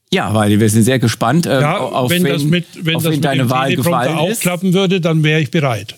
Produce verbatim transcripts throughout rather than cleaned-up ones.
Ja, weil wir sind sehr gespannt, äh, ja, auf wenn wen, das mit, wenn auf das wen mit deine dem Wahl gefallen auch ist. klappen würde, dann wäre ich bereit.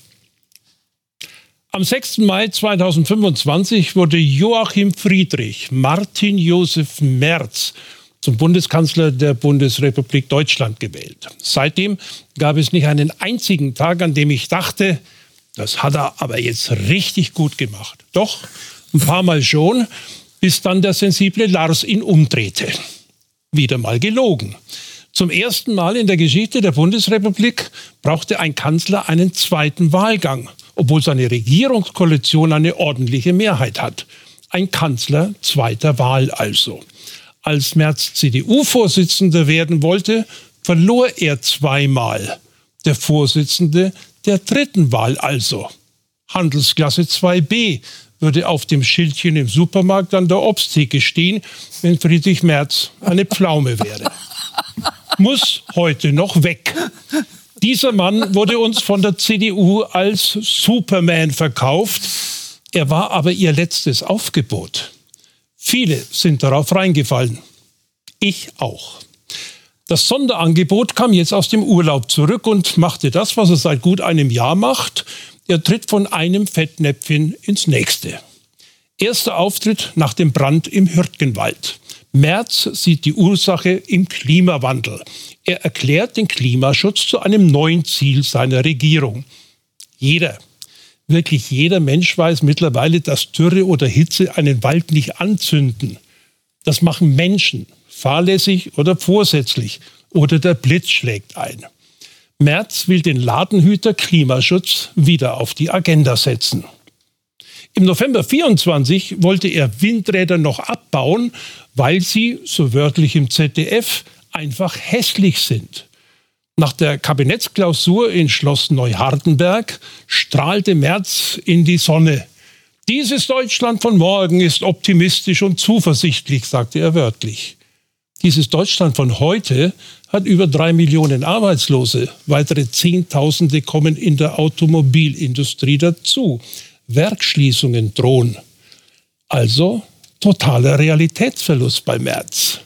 Am sechsten Mai zweitausendfünfundzwanzig wurde Joachim Friedrich Martin Josef Merz zum Bundeskanzler der Bundesrepublik Deutschland gewählt. Seitdem gab es nicht einen einzigen Tag, an dem ich dachte, das hat er aber jetzt richtig gut gemacht. Doch, ein paar Mal schon, bis dann der sensible Lars ihn umdrehte. Wieder mal gelogen. Zum ersten Mal in der Geschichte der Bundesrepublik brauchte ein Kanzler einen zweiten Wahlgang, obwohl seine Regierungskoalition eine ordentliche Mehrheit hat. Ein Kanzler zweiter Wahl also. Als Merz C D U-Vorsitzender werden wollte, verlor er zweimal. Der Vorsitzende der dritten Wahl also. Handelsklasse zwei b würde auf dem Schildchen im Supermarkt an der Obsttheke stehen, wenn Friedrich Merz eine Pflaume wäre. Muss heute noch weg. Dieser Mann wurde uns von der C D U als Superman verkauft. Er war aber ihr letztes Aufgebot. Viele sind darauf reingefallen. Ich auch. Das Sonderangebot kam jetzt aus dem Urlaub zurück und machte das, was er seit gut einem Jahr macht. Er tritt von einem Fettnäpfchen ins nächste. Erster Auftritt nach dem Brand im Hürtgenwald. Merz sieht die Ursache im Klimawandel. Er erklärt den Klimaschutz zu einem neuen Ziel seiner Regierung. Jeder, wirklich jeder Mensch weiß mittlerweile, dass Dürre oder Hitze einen Wald nicht anzünden. Das machen Menschen, fahrlässig oder vorsätzlich, oder der Blitz schlägt ein. Merz will den Ladenhüter Klimaschutz wieder auf die Agenda setzen. Im November vierundzwanzig wollte er Windräder noch abbauen, weil sie, so wörtlich im Z D F, einfach hässlich sind. Nach der Kabinettsklausur in Schloss Neuhardenberg strahlte Merz in die Sonne. Dieses Deutschland von morgen ist optimistisch und zuversichtlich, sagte er wörtlich. Dieses Deutschland von heute hat über drei Millionen Arbeitslose. Weitere Zehntausende kommen in der Automobilindustrie dazu. Werksschließungen drohen. Also totaler Realitätsverlust bei Merz.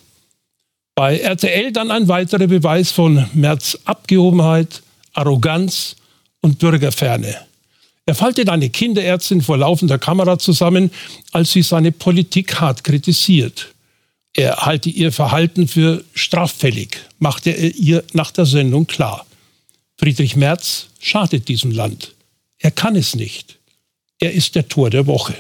Bei R T L dann ein weiterer Beweis von Merz' Abgehobenheit, Arroganz und Bürgerferne. Er faltet eine Kinderärztin vor laufender Kamera zusammen, als sie seine Politik hart kritisiert. Er halte ihr Verhalten für straffällig, machte er ihr nach der Sendung klar. Friedrich Merz schadet diesem Land. Er kann es nicht. Er ist der Tor der Woche.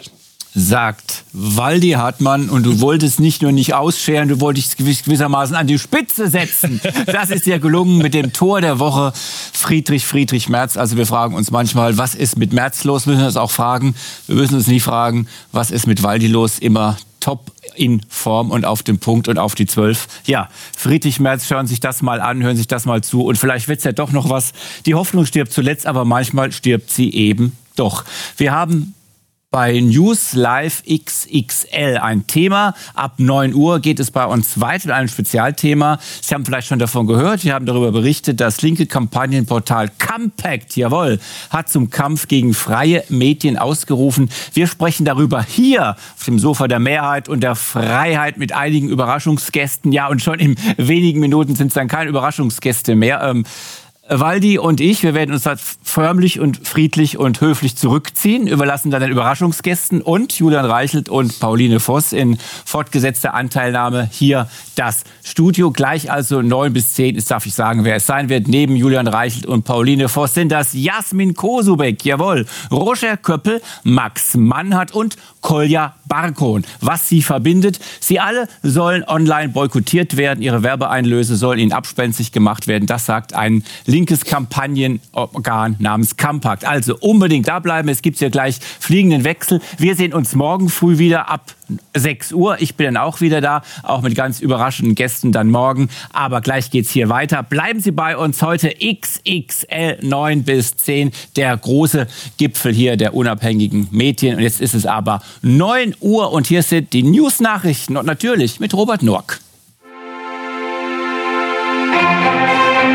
Sagt Waldi Hartmann, und du wolltest nicht nur nicht ausscheren, du wolltest gewissermaßen an die Spitze setzen. Das ist dir gelungen mit dem Tor der Woche, Friedrich Friedrich Merz. Also wir fragen uns manchmal, was ist mit Merz los? Wir müssen uns auch fragen. Wir müssen uns nie fragen, was ist mit Waldi los? Immer top in Form und auf dem Punkt und auf die Zwölf. Ja, Friedrich Merz, hören sich das mal an, hören sich das mal zu und vielleicht wird's ja doch noch was. Die Hoffnung stirbt zuletzt, aber manchmal stirbt sie eben doch. Wir haben bei News Live X X L ein Thema. Ab neun Uhr geht es bei uns weiter mit einem Spezialthema. Sie haben vielleicht schon davon gehört. Wir haben darüber berichtet, das linke Kampagnenportal Compact, jawohl, hat zum Kampf gegen freie Medien ausgerufen. Wir sprechen darüber hier auf dem Sofa der Mehrheit und der Freiheit mit einigen Überraschungsgästen. Ja, und schon in wenigen Minuten sind es dann keine Überraschungsgäste mehr. Ähm, Waldi und ich, wir werden uns da förmlich und friedlich und höflich zurückziehen, überlassen dann den Überraschungsgästen und Julian Reichelt und Pauline Voss in fortgesetzter Anteilnahme hier das Studio. Gleich also neun bis zehn, jetzt darf ich sagen, wer es sein wird. Neben Julian Reichelt und Pauline Voss sind das Jasmin Kosubek, jawohl, Roger Köppel, Max Mannhardt und Kolja Barkon. Was sie verbindet, sie alle sollen online boykottiert werden, ihre Werbeeinlöse sollen ihnen abspenstig gemacht werden. Das sagt ein linkes Kampagnenorgan namens Compact. Also unbedingt da bleiben. Es gibt hier gleich fliegenden Wechsel. Wir sehen uns morgen früh wieder ab sechs Uhr. Ich bin dann auch wieder da, auch mit ganz überraschenden Gästen dann morgen. Aber gleich geht's hier weiter. Bleiben Sie bei uns heute X X L neun bis zehn, der große Gipfel hier der unabhängigen Medien. Und jetzt ist es aber neun Uhr und hier sind die News-Nachrichten und natürlich mit Robert Norck.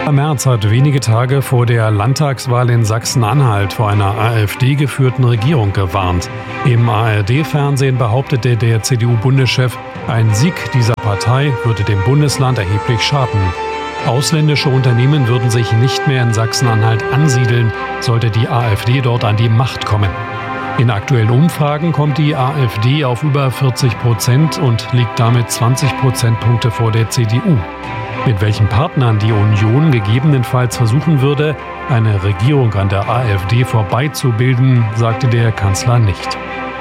Merz hat wenige Tage vor der Landtagswahl in Sachsen-Anhalt vor einer AfD-geführten Regierung gewarnt. Im A R D-Fernsehen behauptete der C D U-Bundeschef, ein Sieg dieser Partei würde dem Bundesland erheblich schaden. Ausländische Unternehmen würden sich nicht mehr in Sachsen-Anhalt ansiedeln, sollte die AfD dort an die Macht kommen. In aktuellen Umfragen kommt die AfD auf über vierzig Prozent und liegt damit zwanzig Prozentpunkte vor der C D U. Mit welchen Partnern die Union gegebenenfalls versuchen würde, eine Regierung an der AfD vorbeizubilden, sagte der Kanzler nicht.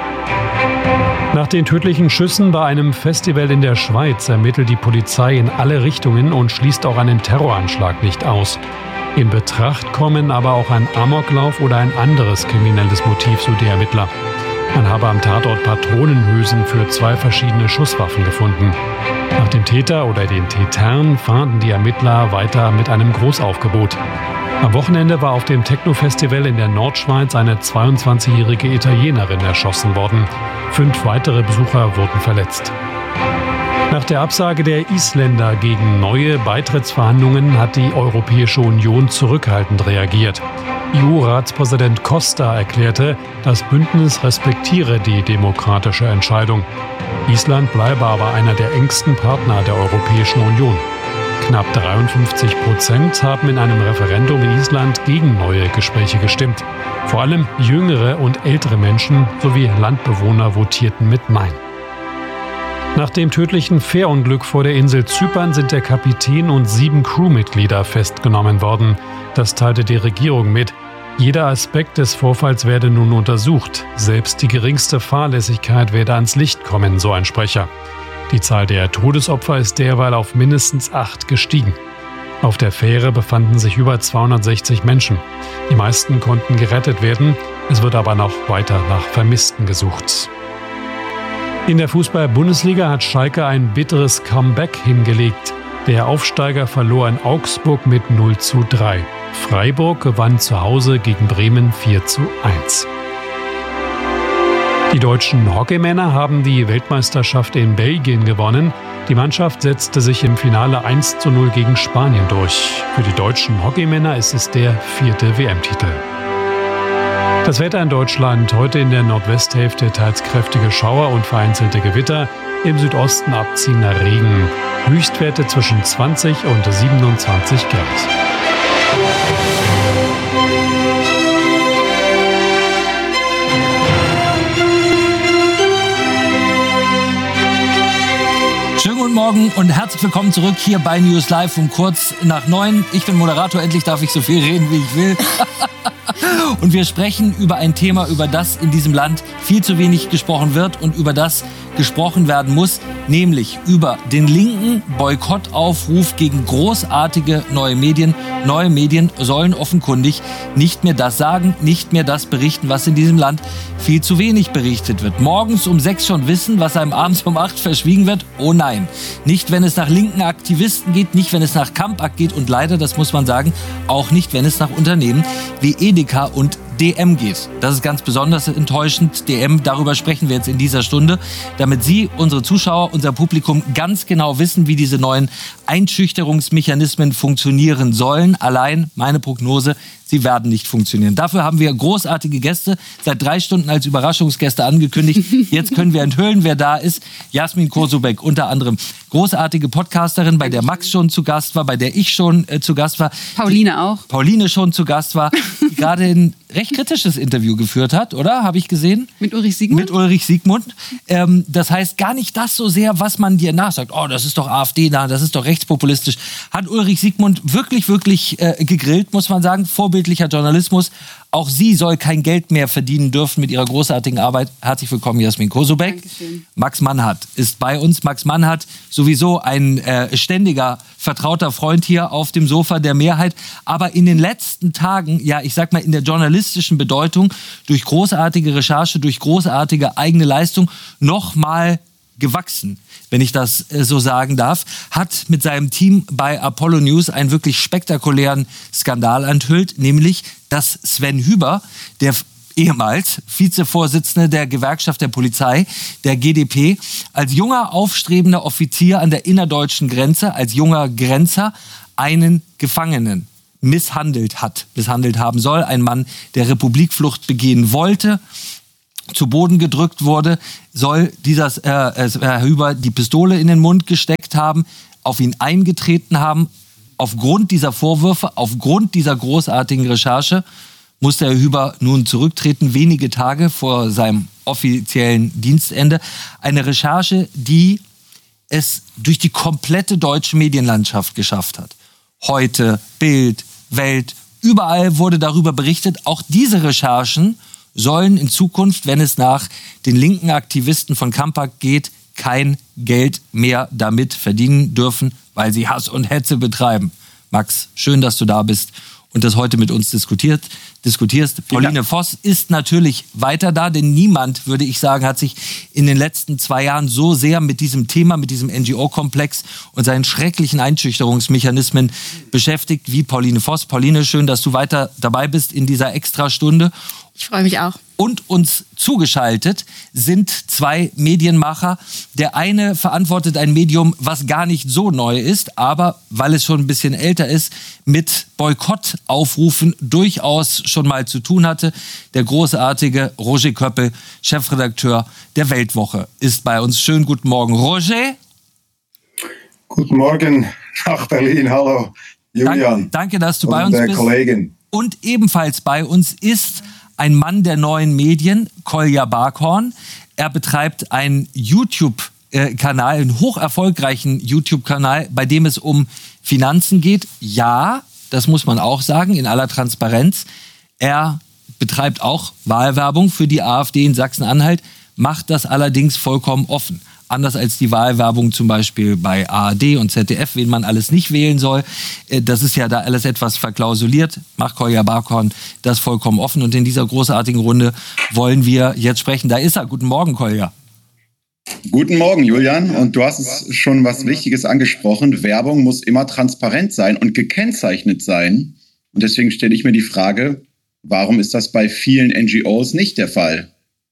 Nach den tödlichen Schüssen bei einem Festival in der Schweiz ermittelt die Polizei in alle Richtungen und schließt auch einen Terroranschlag nicht aus. In Betracht kommen aber auch ein Amoklauf oder ein anderes kriminelles Motiv, so die Ermittler. Man habe am Tatort Patronenhülsen für zwei verschiedene Schusswaffen gefunden. Nach dem Täter oder den Tätern fahnden die Ermittler weiter mit einem Großaufgebot. Am Wochenende war auf dem Techno-Festival in der Nordschweiz eine zweiundzwanzigjährige Italienerin erschossen worden. Fünf weitere Besucher wurden verletzt. Nach der Absage der Isländer gegen neue Beitrittsverhandlungen hat die Europäische Union zurückhaltend reagiert. E U-Ratspräsident Costa erklärte, das Bündnis respektiere die demokratische Entscheidung. Island bleibe aber einer der engsten Partner der Europäischen Union. Knapp dreiundfünfzig Prozent haben in einem Referendum in Island gegen neue Gespräche gestimmt. Vor allem jüngere und ältere Menschen sowie Landbewohner votierten mit Nein. Nach dem tödlichen Fährunglück vor der Insel Zypern sind der Kapitän und sieben Crewmitglieder festgenommen worden. Das teilte die Regierung mit. Jeder Aspekt des Vorfalls werde nun untersucht. Selbst die geringste Fahrlässigkeit werde ans Licht kommen, so ein Sprecher. Die Zahl der Todesopfer ist derweil auf mindestens acht gestiegen. Auf der Fähre befanden sich über zweihundertsechzig Menschen. Die meisten konnten gerettet werden. Es wird aber noch weiter nach Vermissten gesucht. In der Fußball-Bundesliga hat Schalke ein bitteres Comeback hingelegt. Der Aufsteiger verlor in Augsburg mit null zu drei. Freiburg gewann zu Hause gegen Bremen vier zu eins. Die deutschen Hockeymänner haben die Weltmeisterschaft in Belgien gewonnen. Die Mannschaft setzte sich im Finale eins zu null gegen Spanien durch. Für die deutschen Hockeymänner ist es der vierte W M-Titel. Das Wetter in Deutschland: heute in der Nordwesthälfte teils kräftige Schauer und vereinzelte Gewitter, im Südosten abziehender Regen. Höchstwerte zwischen zwanzig und siebenundzwanzig Grad. Schönen guten Morgen und herzlich willkommen zurück hier bei News Live um kurz nach neun. Ich bin Moderator, endlich darf ich so viel reden, wie ich will. Und wir sprechen über ein Thema, über das in diesem Land viel zu wenig gesprochen wird und über das gesprochen werden muss, nämlich über den linken Boykottaufruf gegen großartige neue Medien. Neue Medien sollen offenkundig nicht mehr das sagen, nicht mehr das berichten, was in diesem Land viel zu wenig berichtet wird. Morgens um sechs schon wissen, was einem abends um acht verschwiegen wird? Oh nein. Nicht, wenn es nach linken Aktivisten geht, nicht, wenn es nach Kampakt geht und leider, das muss man sagen, auch nicht, wenn es nach Unternehmen wie Edeka und D M geht. Das ist ganz besonders enttäuschend. D M, darüber sprechen wir jetzt in dieser Stunde, damit Sie, unsere Zuschauer, unser Publikum ganz genau wissen, wie diese neuen Einschüchterungsmechanismen funktionieren sollen. Allein meine Prognose: sie werden nicht funktionieren. Dafür haben wir großartige Gäste, seit drei Stunden als Überraschungsgäste angekündigt. Jetzt können wir enthüllen, wer da ist. Jasmin Korzubek, unter anderem großartige Podcasterin, bei der Max schon zu Gast war, bei der ich schon äh, zu Gast war. Pauline auch. Pauline schon zu Gast war, die gerade ein recht kritisches Interview geführt hat, oder? Habe ich gesehen? Mit Ulrich Siegmund? Mit Ulrich Siegmund. Ähm, das heißt gar nicht das so sehr, was man dir nachsagt. Oh, das ist doch AfD-nah, das ist doch rechtspopulistisch. Hat Ulrich Siegmund wirklich, wirklich äh, gegrillt, muss man sagen. Vorbildlicher Journalismus. Auch sie soll kein Geld mehr verdienen dürfen mit ihrer großartigen Arbeit. Herzlich willkommen, Jasmin Korzubek. Dankeschön. Max Mannhardt ist bei uns. Max Mannhardt, sowieso ein äh, ständiger, vertrauter Freund hier auf dem Sofa der Mehrheit. Aber in den letzten Tagen, ja, ich sag mal in der journalistischen Bedeutung, durch großartige Recherche, durch großartige eigene Leistung noch mal gewachsen, wenn ich das äh, so sagen darf, hat mit seinem Team bei Apollo News einen wirklich spektakulären Skandal enthüllt, nämlich, dass Sven Hüber, der ehemals Vizevorsitzende der Gewerkschaft der Polizei, der G D P, als junger, aufstrebender Offizier an der innerdeutschen Grenze, als junger Grenzer, einen Gefangenen misshandelt hat, misshandelt haben soll. Ein Mann, der Republikflucht begehen wollte, zu Boden gedrückt wurde, soll dieser äh, Herr Hüber die Pistole in den Mund gesteckt haben, auf ihn eingetreten haben. Aufgrund dieser Vorwürfe, aufgrund dieser großartigen Recherche musste Herr Hüber nun zurücktreten, wenige Tage vor seinem offiziellen Dienstende. Eine Recherche, die es durch die komplette deutsche Medienlandschaft geschafft hat. Heute, Bild, Welt, überall wurde darüber berichtet. Auch diese Recherchen sollen in Zukunft, wenn es nach den linken Aktivisten von Campact geht, kein Geld mehr damit verdienen dürfen, weil sie Hass und Hetze betreiben. Max, schön, dass du da bist und das heute mit uns diskutiert, diskutierst. Pauline Voss ist natürlich weiter da, denn niemand, würde ich sagen, hat sich in den letzten zwei Jahren so sehr mit diesem Thema, mit diesem N G O-Komplex und seinen schrecklichen Einschüchterungsmechanismen beschäftigt wie Pauline Voss. Pauline, schön, dass du weiter dabei bist in dieser Extrastunde. Ich freue mich auch. Und uns zugeschaltet sind zwei Medienmacher. Der eine verantwortet ein Medium, was gar nicht so neu ist, aber weil es schon ein bisschen älter ist, mit Boykottaufrufen durchaus schon mal zu tun hatte. Der großartige Roger Köppel, Chefredakteur der Weltwoche, ist bei uns. Schönen guten Morgen, Roger. Guten Morgen nach Berlin. Hallo, Julian. Dank, danke, dass du bei uns der bist. Kollegin. Und ebenfalls bei uns ist ein Mann der neuen Medien, Kolja Barkhorn. Er betreibt einen YouTube-Kanal, einen hoch erfolgreichen YouTube-Kanal, bei dem es um Finanzen geht. Ja, das muss man auch sagen, in aller Transparenz. Er betreibt auch Wahlwerbung für die AfD in Sachsen-Anhalt, macht das allerdings vollkommen offen. Anders als die Wahlwerbung zum Beispiel bei A R D und Z D F, wen man alles nicht wählen soll. Das ist ja da alles etwas verklausuliert. Macht Kolja Barkhorn das vollkommen offen. Und in dieser großartigen Runde wollen wir jetzt sprechen. Da ist er. Guten Morgen, Kolja. Guten Morgen, Julian. Und du hast es schon was Wichtiges angesprochen. Werbung muss immer transparent sein und gekennzeichnet sein. Und deswegen stelle ich mir die Frage, warum ist das bei vielen N G Os nicht der Fall?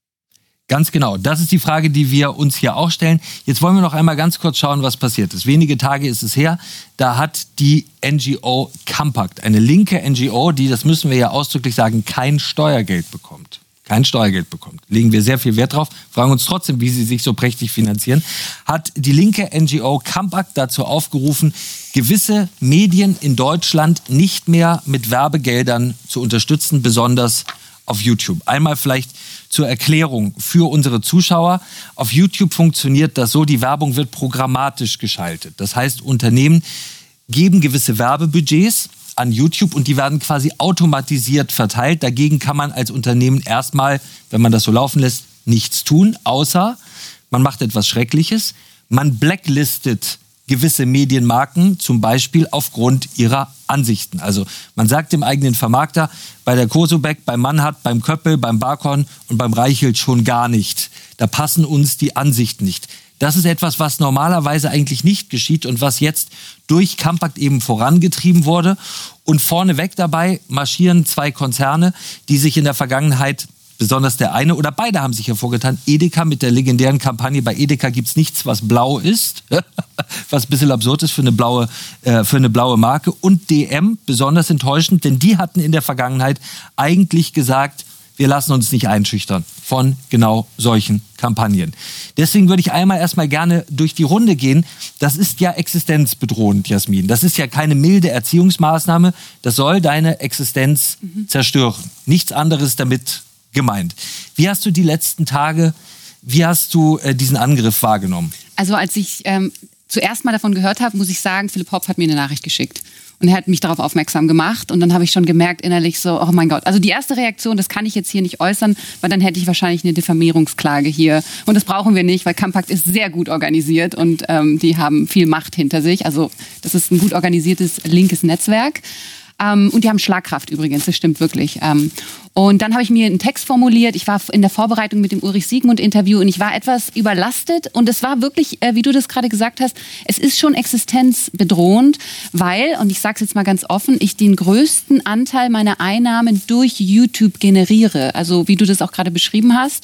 Ganz genau. Das ist die Frage, die wir uns hier auch stellen. Jetzt wollen wir noch einmal ganz kurz schauen, was passiert ist. Wenige Tage ist es her, da hat die N G O Campact, eine linke N G O, die, das müssen wir ja ausdrücklich sagen, kein Steuergeld bekommt. Kein Steuergeld bekommt. Legen wir sehr viel Wert drauf, fragen uns trotzdem, wie sie sich so prächtig finanzieren. Hat die linke N G O Campact dazu aufgerufen, gewisse Medien in Deutschland nicht mehr mit Werbegeldern zu unterstützen, besonders auf YouTube. Einmal vielleicht zur Erklärung für unsere Zuschauer. Auf YouTube funktioniert das so, die Werbung wird programmatisch geschaltet. Das heißt, Unternehmen geben gewisse Werbebudgets an YouTube und die werden quasi automatisiert verteilt. Dagegen kann man als Unternehmen erstmal, wenn man das so laufen lässt, nichts tun, außer man macht etwas Schreckliches. Man blacklistet gewisse Medienmarken, zum Beispiel aufgrund ihrer Ansichten. Also man sagt dem eigenen Vermarkter, bei der Kosobeck, beim Mannhardt, beim Köppel, beim Barkhorn und beim Reichelt schon gar nicht. Da passen uns die Ansichten nicht. Das ist etwas, was normalerweise eigentlich nicht geschieht und was jetzt durch Campact eben vorangetrieben wurde. Und vorneweg dabei marschieren zwei Konzerne, die sich in der Vergangenheit, besonders der eine oder beide haben sich hervorgetan, Edeka mit der legendären Kampagne, bei Edeka gibt's nichts, was blau ist, was ein bisschen absurd ist für eine blaue, äh, für eine blaue Marke, und D M, besonders enttäuschend, denn die hatten in der Vergangenheit eigentlich gesagt, wir lassen uns nicht einschüchtern von genau solchen Kampagnen. Deswegen würde ich einmal erstmal gerne durch die Runde gehen. Das ist ja existenzbedrohend, Jasmin. Das ist ja keine milde Erziehungsmaßnahme. Das soll deine Existenz mhm. zerstören. Nichts anderes damit gemeint. Wie hast du die letzten Tage, wie hast du äh, diesen Angriff wahrgenommen? Also als ich ähm, zuerst mal davon gehört habe, muss ich sagen, Philipp Hopf hat mir eine Nachricht geschickt. Und er hat mich darauf aufmerksam gemacht. Und dann habe ich schon gemerkt innerlich so, oh mein Gott. Also die erste Reaktion, das kann ich jetzt hier nicht äußern, weil dann hätte ich wahrscheinlich eine Diffamierungsklage hier. Und das brauchen wir nicht, weil Campact ist sehr gut organisiert und ähm, die haben viel Macht hinter sich. Also das ist ein gut organisiertes linkes Netzwerk. Ähm, und die haben Schlagkraft übrigens, das stimmt wirklich. Ähm, und dann habe ich mir einen Text formuliert. Ich war in der Vorbereitung mit dem Ulrich Siegmund-Interview und ich war etwas überlastet. Und es war wirklich, äh, wie du das gerade gesagt hast, es ist schon existenzbedrohend, weil, und ich sage es jetzt mal ganz offen, ich den größten Anteil meiner Einnahmen durch YouTube generiere. Also wie du das auch gerade beschrieben hast.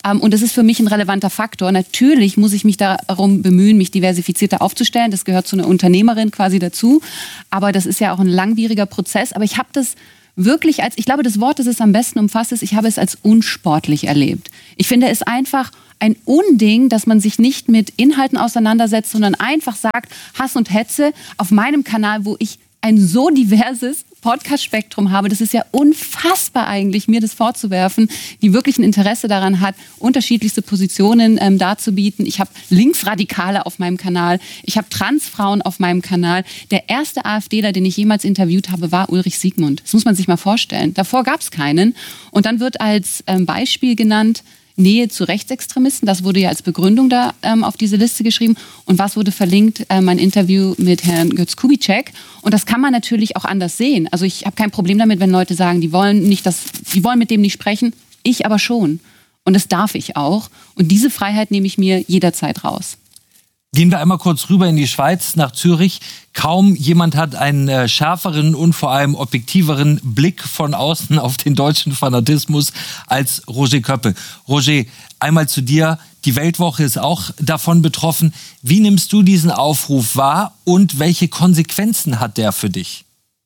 Ähm, und das ist für mich ein relevanter Faktor. Natürlich muss ich mich darum bemühen, mich diversifizierter aufzustellen. Das gehört zu einer Unternehmerin quasi dazu. Aber das ist ja auch ein langwieriger Prozess. Aber ich habe das wirklich als, ich glaube, das Wort, das es am besten umfasst, ist, ich habe es als unsportlich erlebt. Ich finde es einfach ein Unding, dass man sich nicht mit Inhalten auseinandersetzt, sondern einfach sagt, Hass und Hetze auf meinem Kanal, wo ich ein so diverses Podcast-Spektrum habe. Das ist ja unfassbar eigentlich, mir das vorzuwerfen, die wirklich ein Interesse daran hat, unterschiedlichste Positionen ähm, darzubieten. Ich habe Linksradikale auf meinem Kanal, ich habe Transfrauen auf meinem Kanal. Der erste AfDler, den ich jemals interviewt habe, war Ulrich Siegmund. Das muss man sich mal vorstellen. Davor gab es keinen. Und dann wird als ähm, Beispiel genannt, Nähe zu Rechtsextremisten, das wurde ja als Begründung da ähm, auf diese Liste geschrieben. Und was wurde verlinkt? Ähm, ein Interview mit Herrn Götz Kubitschek. Und das kann man natürlich auch anders sehen. Also ich habe kein Problem damit, wenn Leute sagen, die wollen nicht, das, die wollen mit dem nicht sprechen. Ich aber schon. Und das darf ich auch. Und diese Freiheit nehme ich mir jederzeit raus. Gehen wir einmal kurz rüber in die Schweiz, nach Zürich. Kaum jemand hat einen äh, schärferen und vor allem objektiveren Blick von außen auf den deutschen Fanatismus als Roger Köppel. Roger, einmal zu dir. Die Weltwoche ist auch davon betroffen. Wie nimmst du diesen Aufruf wahr und welche Konsequenzen hat der für dich?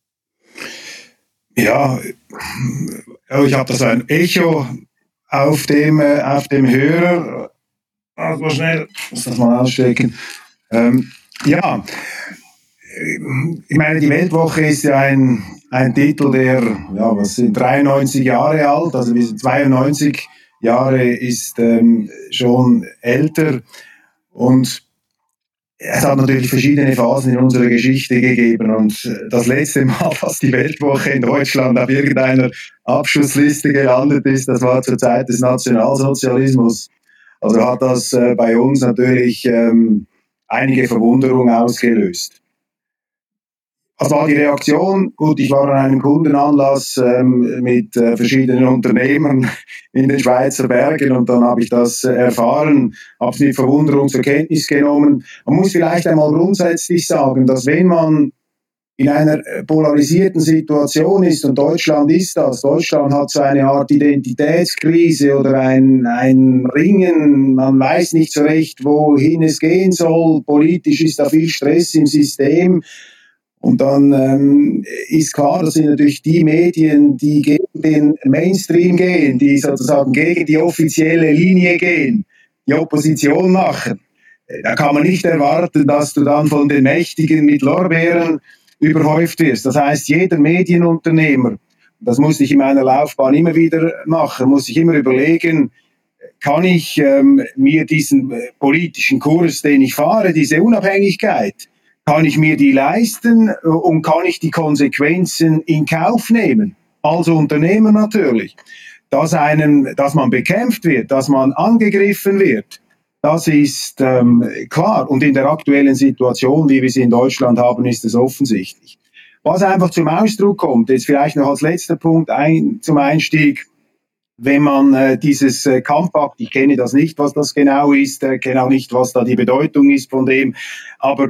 Ja, ich habe da so ein Echo auf dem, äh, auf dem Hörer. Also schnell, ich muss das mal ausstecken. Ähm, ja, ich meine, die Weltwoche ist ja ein, ein Titel, der, ja, was sind dreiundneunzig Jahre alt, also wir sind zweiundneunzig Jahre, ist ähm, schon älter und es hat natürlich verschiedene Phasen in unserer Geschichte gegeben und das letzte Mal, dass die Weltwoche in Deutschland auf irgendeiner Abschussliste gelandet ist, das war zur Zeit des Nationalsozialismus. Also hat das äh, bei uns natürlich ähm, einige Verwunderung ausgelöst. Was war die Reaktion? Gut, ich war an einem Kundenanlass ähm, mit äh, verschiedenen Unternehmern in den Schweizer Bergen und dann habe ich das äh, erfahren, habe es mit Verwunderung zur Kenntnis genommen. Man muss vielleicht einmal grundsätzlich sagen, dass wenn man in einer polarisierten Situation ist, und Deutschland ist das, Deutschland hat so eine Art Identitätskrise oder ein, ein Ringen, man weiß nicht so recht, wohin es gehen soll, politisch ist da viel Stress im System und dann ähm, ist klar, das sind natürlich die Medien, die gegen den Mainstream gehen, die sozusagen gegen die offizielle Linie gehen, die Opposition machen. Da kann man nicht erwarten, dass du dann von den Mächtigen mit Lorbeeren überhäuft wirst. Das heißt, jeder Medienunternehmer, das muss ich in meiner Laufbahn immer wieder machen, muss ich immer überlegen, kann ich ähm, mir diesen äh, politischen Kurs, den ich fahre, diese Unabhängigkeit, kann ich mir die leisten äh, und kann ich die Konsequenzen in Kauf nehmen? Als Unternehmer natürlich. Dass, einem, dass man bekämpft wird, dass man angegriffen wird, das ist ähm, klar. Und in der aktuellen Situation, wie wir sie in Deutschland haben, ist es offensichtlich. Was einfach zum Ausdruck kommt, jetzt vielleicht noch als letzter Punkt ein, zum Einstieg, wenn man äh, dieses äh, Kampfakt, ich kenne das nicht, was das genau ist, äh, kenne auch nicht, was da die Bedeutung ist von dem, aber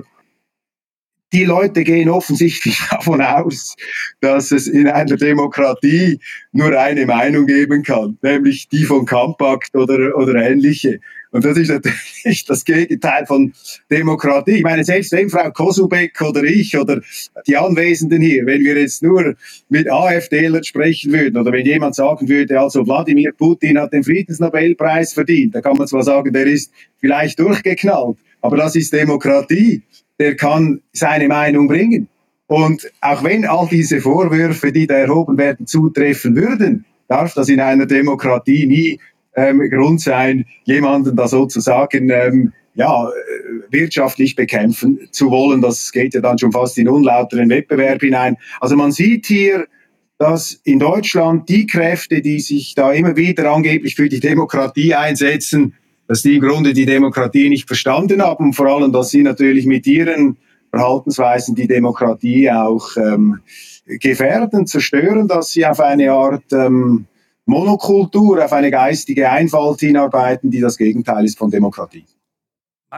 die Leute gehen offensichtlich davon aus, dass es in einer Demokratie nur eine Meinung geben kann, nämlich die von Kampfakt oder, oder ähnliche. Und das ist natürlich das Gegenteil von Demokratie. Ich meine, selbst wenn Frau Kosubek oder ich oder die Anwesenden hier, wenn wir jetzt nur mit AfDlern sprechen würden oder wenn jemand sagen würde, also Wladimir Putin hat den Friedensnobelpreis verdient, da kann man zwar sagen, der ist vielleicht durchgeknallt, aber das ist Demokratie. Der kann seine Meinung bringen. Und auch wenn all diese Vorwürfe, die da erhoben werden, zutreffen würden, darf das in einer Demokratie nie ähm, Grund sein, jemanden da sozusagen ähm, ja, wirtschaftlich bekämpfen zu wollen. Das geht ja dann schon fast in unlauteren Wettbewerb hinein. Also man sieht hier, dass in Deutschland die Kräfte, die sich da immer wieder angeblich für die Demokratie einsetzen, dass die im Grunde die Demokratie nicht verstanden haben und vor allem, dass sie natürlich mit ihren Verhaltensweisen die Demokratie auch ähm, gefährden, zerstören, dass sie auf eine Art ähm, Monokultur, auf eine geistige Einfalt hinarbeiten, die das Gegenteil ist von Demokratie. Max, auch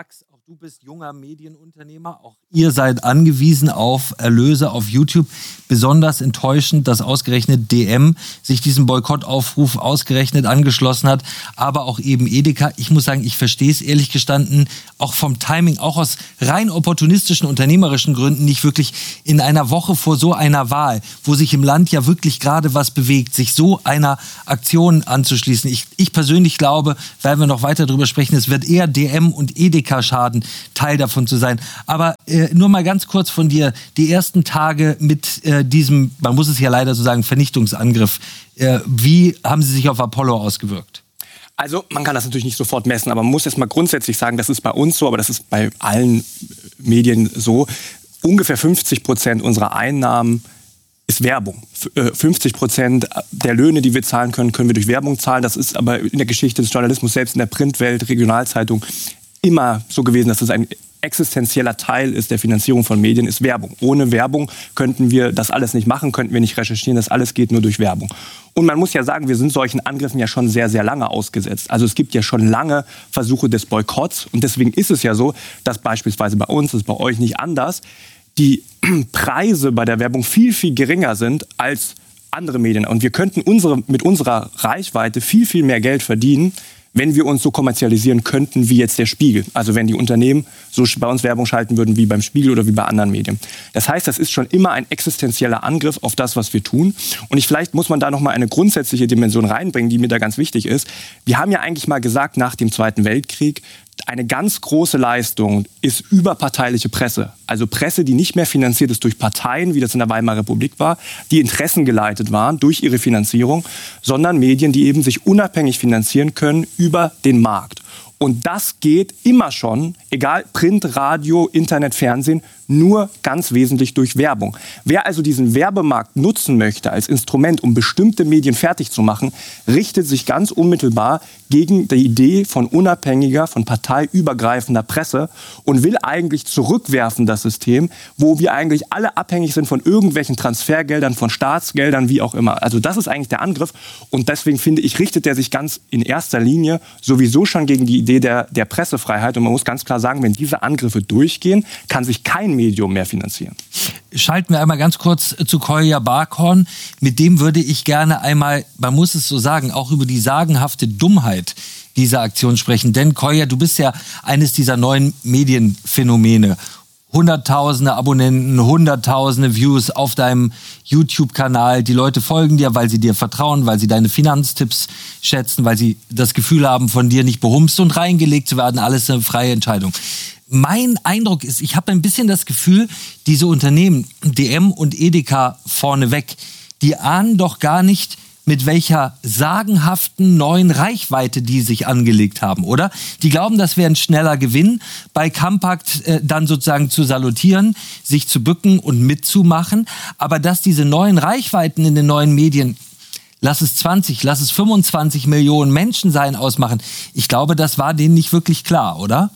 du bist junger Medienunternehmer, auch ihr seid angewiesen auf Erlöse auf YouTube. Besonders enttäuschend, dass ausgerechnet D M sich diesem Boykottaufruf ausgerechnet angeschlossen hat, aber auch eben Edeka. Ich muss sagen, ich verstehe es ehrlich gestanden, auch vom Timing, auch aus rein opportunistischen, unternehmerischen Gründen nicht wirklich in einer Woche vor so einer Wahl, wo sich im Land ja wirklich gerade was bewegt, sich so einer Aktion anzuschließen. Ich, ich persönlich glaube, werden wir noch weiter darüber sprechen, es wird eher D M und Edeka schaden, Teil davon zu sein. Aber äh, nur mal ganz kurz von dir, die ersten Tage mit äh, diesem, man muss es ja leider so sagen, Vernichtungsangriff. Äh, wie haben sie sich auf Apollo ausgewirkt? Also man kann das natürlich nicht sofort messen, aber man muss jetzt mal grundsätzlich sagen, das ist bei uns so, aber das ist bei allen Medien so. Ungefähr fünfzig Prozent unserer Einnahmen ist Werbung. fünfzig Prozent der Löhne, die wir zahlen können, können wir durch Werbung zahlen. Das ist aber in der Geschichte des Journalismus, selbst in der Printwelt, Regionalzeitung, immer so gewesen, dass es ein existenzieller Teil ist der Finanzierung von Medien, ist Werbung. Ohne Werbung könnten wir das alles nicht machen, könnten wir nicht recherchieren. Das alles geht nur durch Werbung. Und man muss ja sagen, wir sind solchen Angriffen ja schon sehr, sehr lange ausgesetzt. Also es gibt ja schon lange Versuche des Boykotts. Und deswegen ist es ja so, dass beispielsweise bei uns, das ist bei euch nicht anders, die Preise bei der Werbung viel, viel geringer sind als andere Medien. Und wir könnten unsere, mit unserer Reichweite viel, viel mehr Geld verdienen, wenn wir uns so kommerzialisieren könnten wie jetzt der Spiegel. Also wenn die Unternehmen so bei uns Werbung schalten würden wie beim Spiegel oder wie bei anderen Medien. Das heißt, das ist schon immer ein existenzieller Angriff auf das, was wir tun. Und ich, vielleicht muss man da noch mal eine grundsätzliche Dimension reinbringen, die mir da ganz wichtig ist. Wir haben ja eigentlich mal gesagt, nach dem Zweiten Weltkrieg, eine ganz große Leistung ist überparteiliche Presse. Also Presse, die nicht mehr finanziert ist durch Parteien, wie das in der Weimarer Republik war, die interessengeleitet waren durch ihre Finanzierung, sondern Medien, die eben sich unabhängig finanzieren können über den Markt. Und das geht immer schon, egal Print, Radio, Internet, Fernsehen, nur ganz wesentlich durch Werbung. Wer also diesen Werbemarkt nutzen möchte als Instrument, um bestimmte Medien fertig zu machen, richtet sich ganz unmittelbar gegen die Idee von unabhängiger, von parteiübergreifender Presse und will eigentlich zurückwerfen das System, wo wir eigentlich alle abhängig sind von irgendwelchen Transfergeldern, von Staatsgeldern, wie auch immer. Also das ist eigentlich der Angriff und deswegen finde ich, richtet er sich ganz in erster Linie sowieso schon gegen die Idee der, der Pressefreiheit und man muss ganz klar sagen, wenn diese Angriffe durchgehen, kann sich kein Medium mehr finanzieren. Schalten wir einmal ganz kurz zu Kolja Barkhorn. Mit dem würde ich gerne einmal, man muss es so sagen, auch über die sagenhafte Dummheit dieser Aktion sprechen. Denn Kolja, du bist ja eines dieser neuen Medienphänomene. Hunderttausende Abonnenten, Hunderttausende Views auf deinem YouTube-Kanal. Die Leute folgen dir, weil sie dir vertrauen, weil sie deine Finanztipps schätzen, weil sie das Gefühl haben, von dir nicht behumst und reingelegt zu werden. Alles eine freie Entscheidung. Mein Eindruck ist, ich habe ein bisschen das Gefühl, diese Unternehmen, D M und Edeka vorneweg, die ahnen doch gar nicht, mit welcher sagenhaften neuen Reichweite die sich angelegt haben, oder? Die glauben, das wäre ein schneller Gewinn, bei Compact äh, dann sozusagen zu salutieren, sich zu bücken und mitzumachen. Aber dass diese neuen Reichweiten in den neuen Medien, lass es zwanzig, lass es fünfundzwanzig Millionen Menschen sein, ausmachen, ich glaube, das war denen nicht wirklich klar, oder?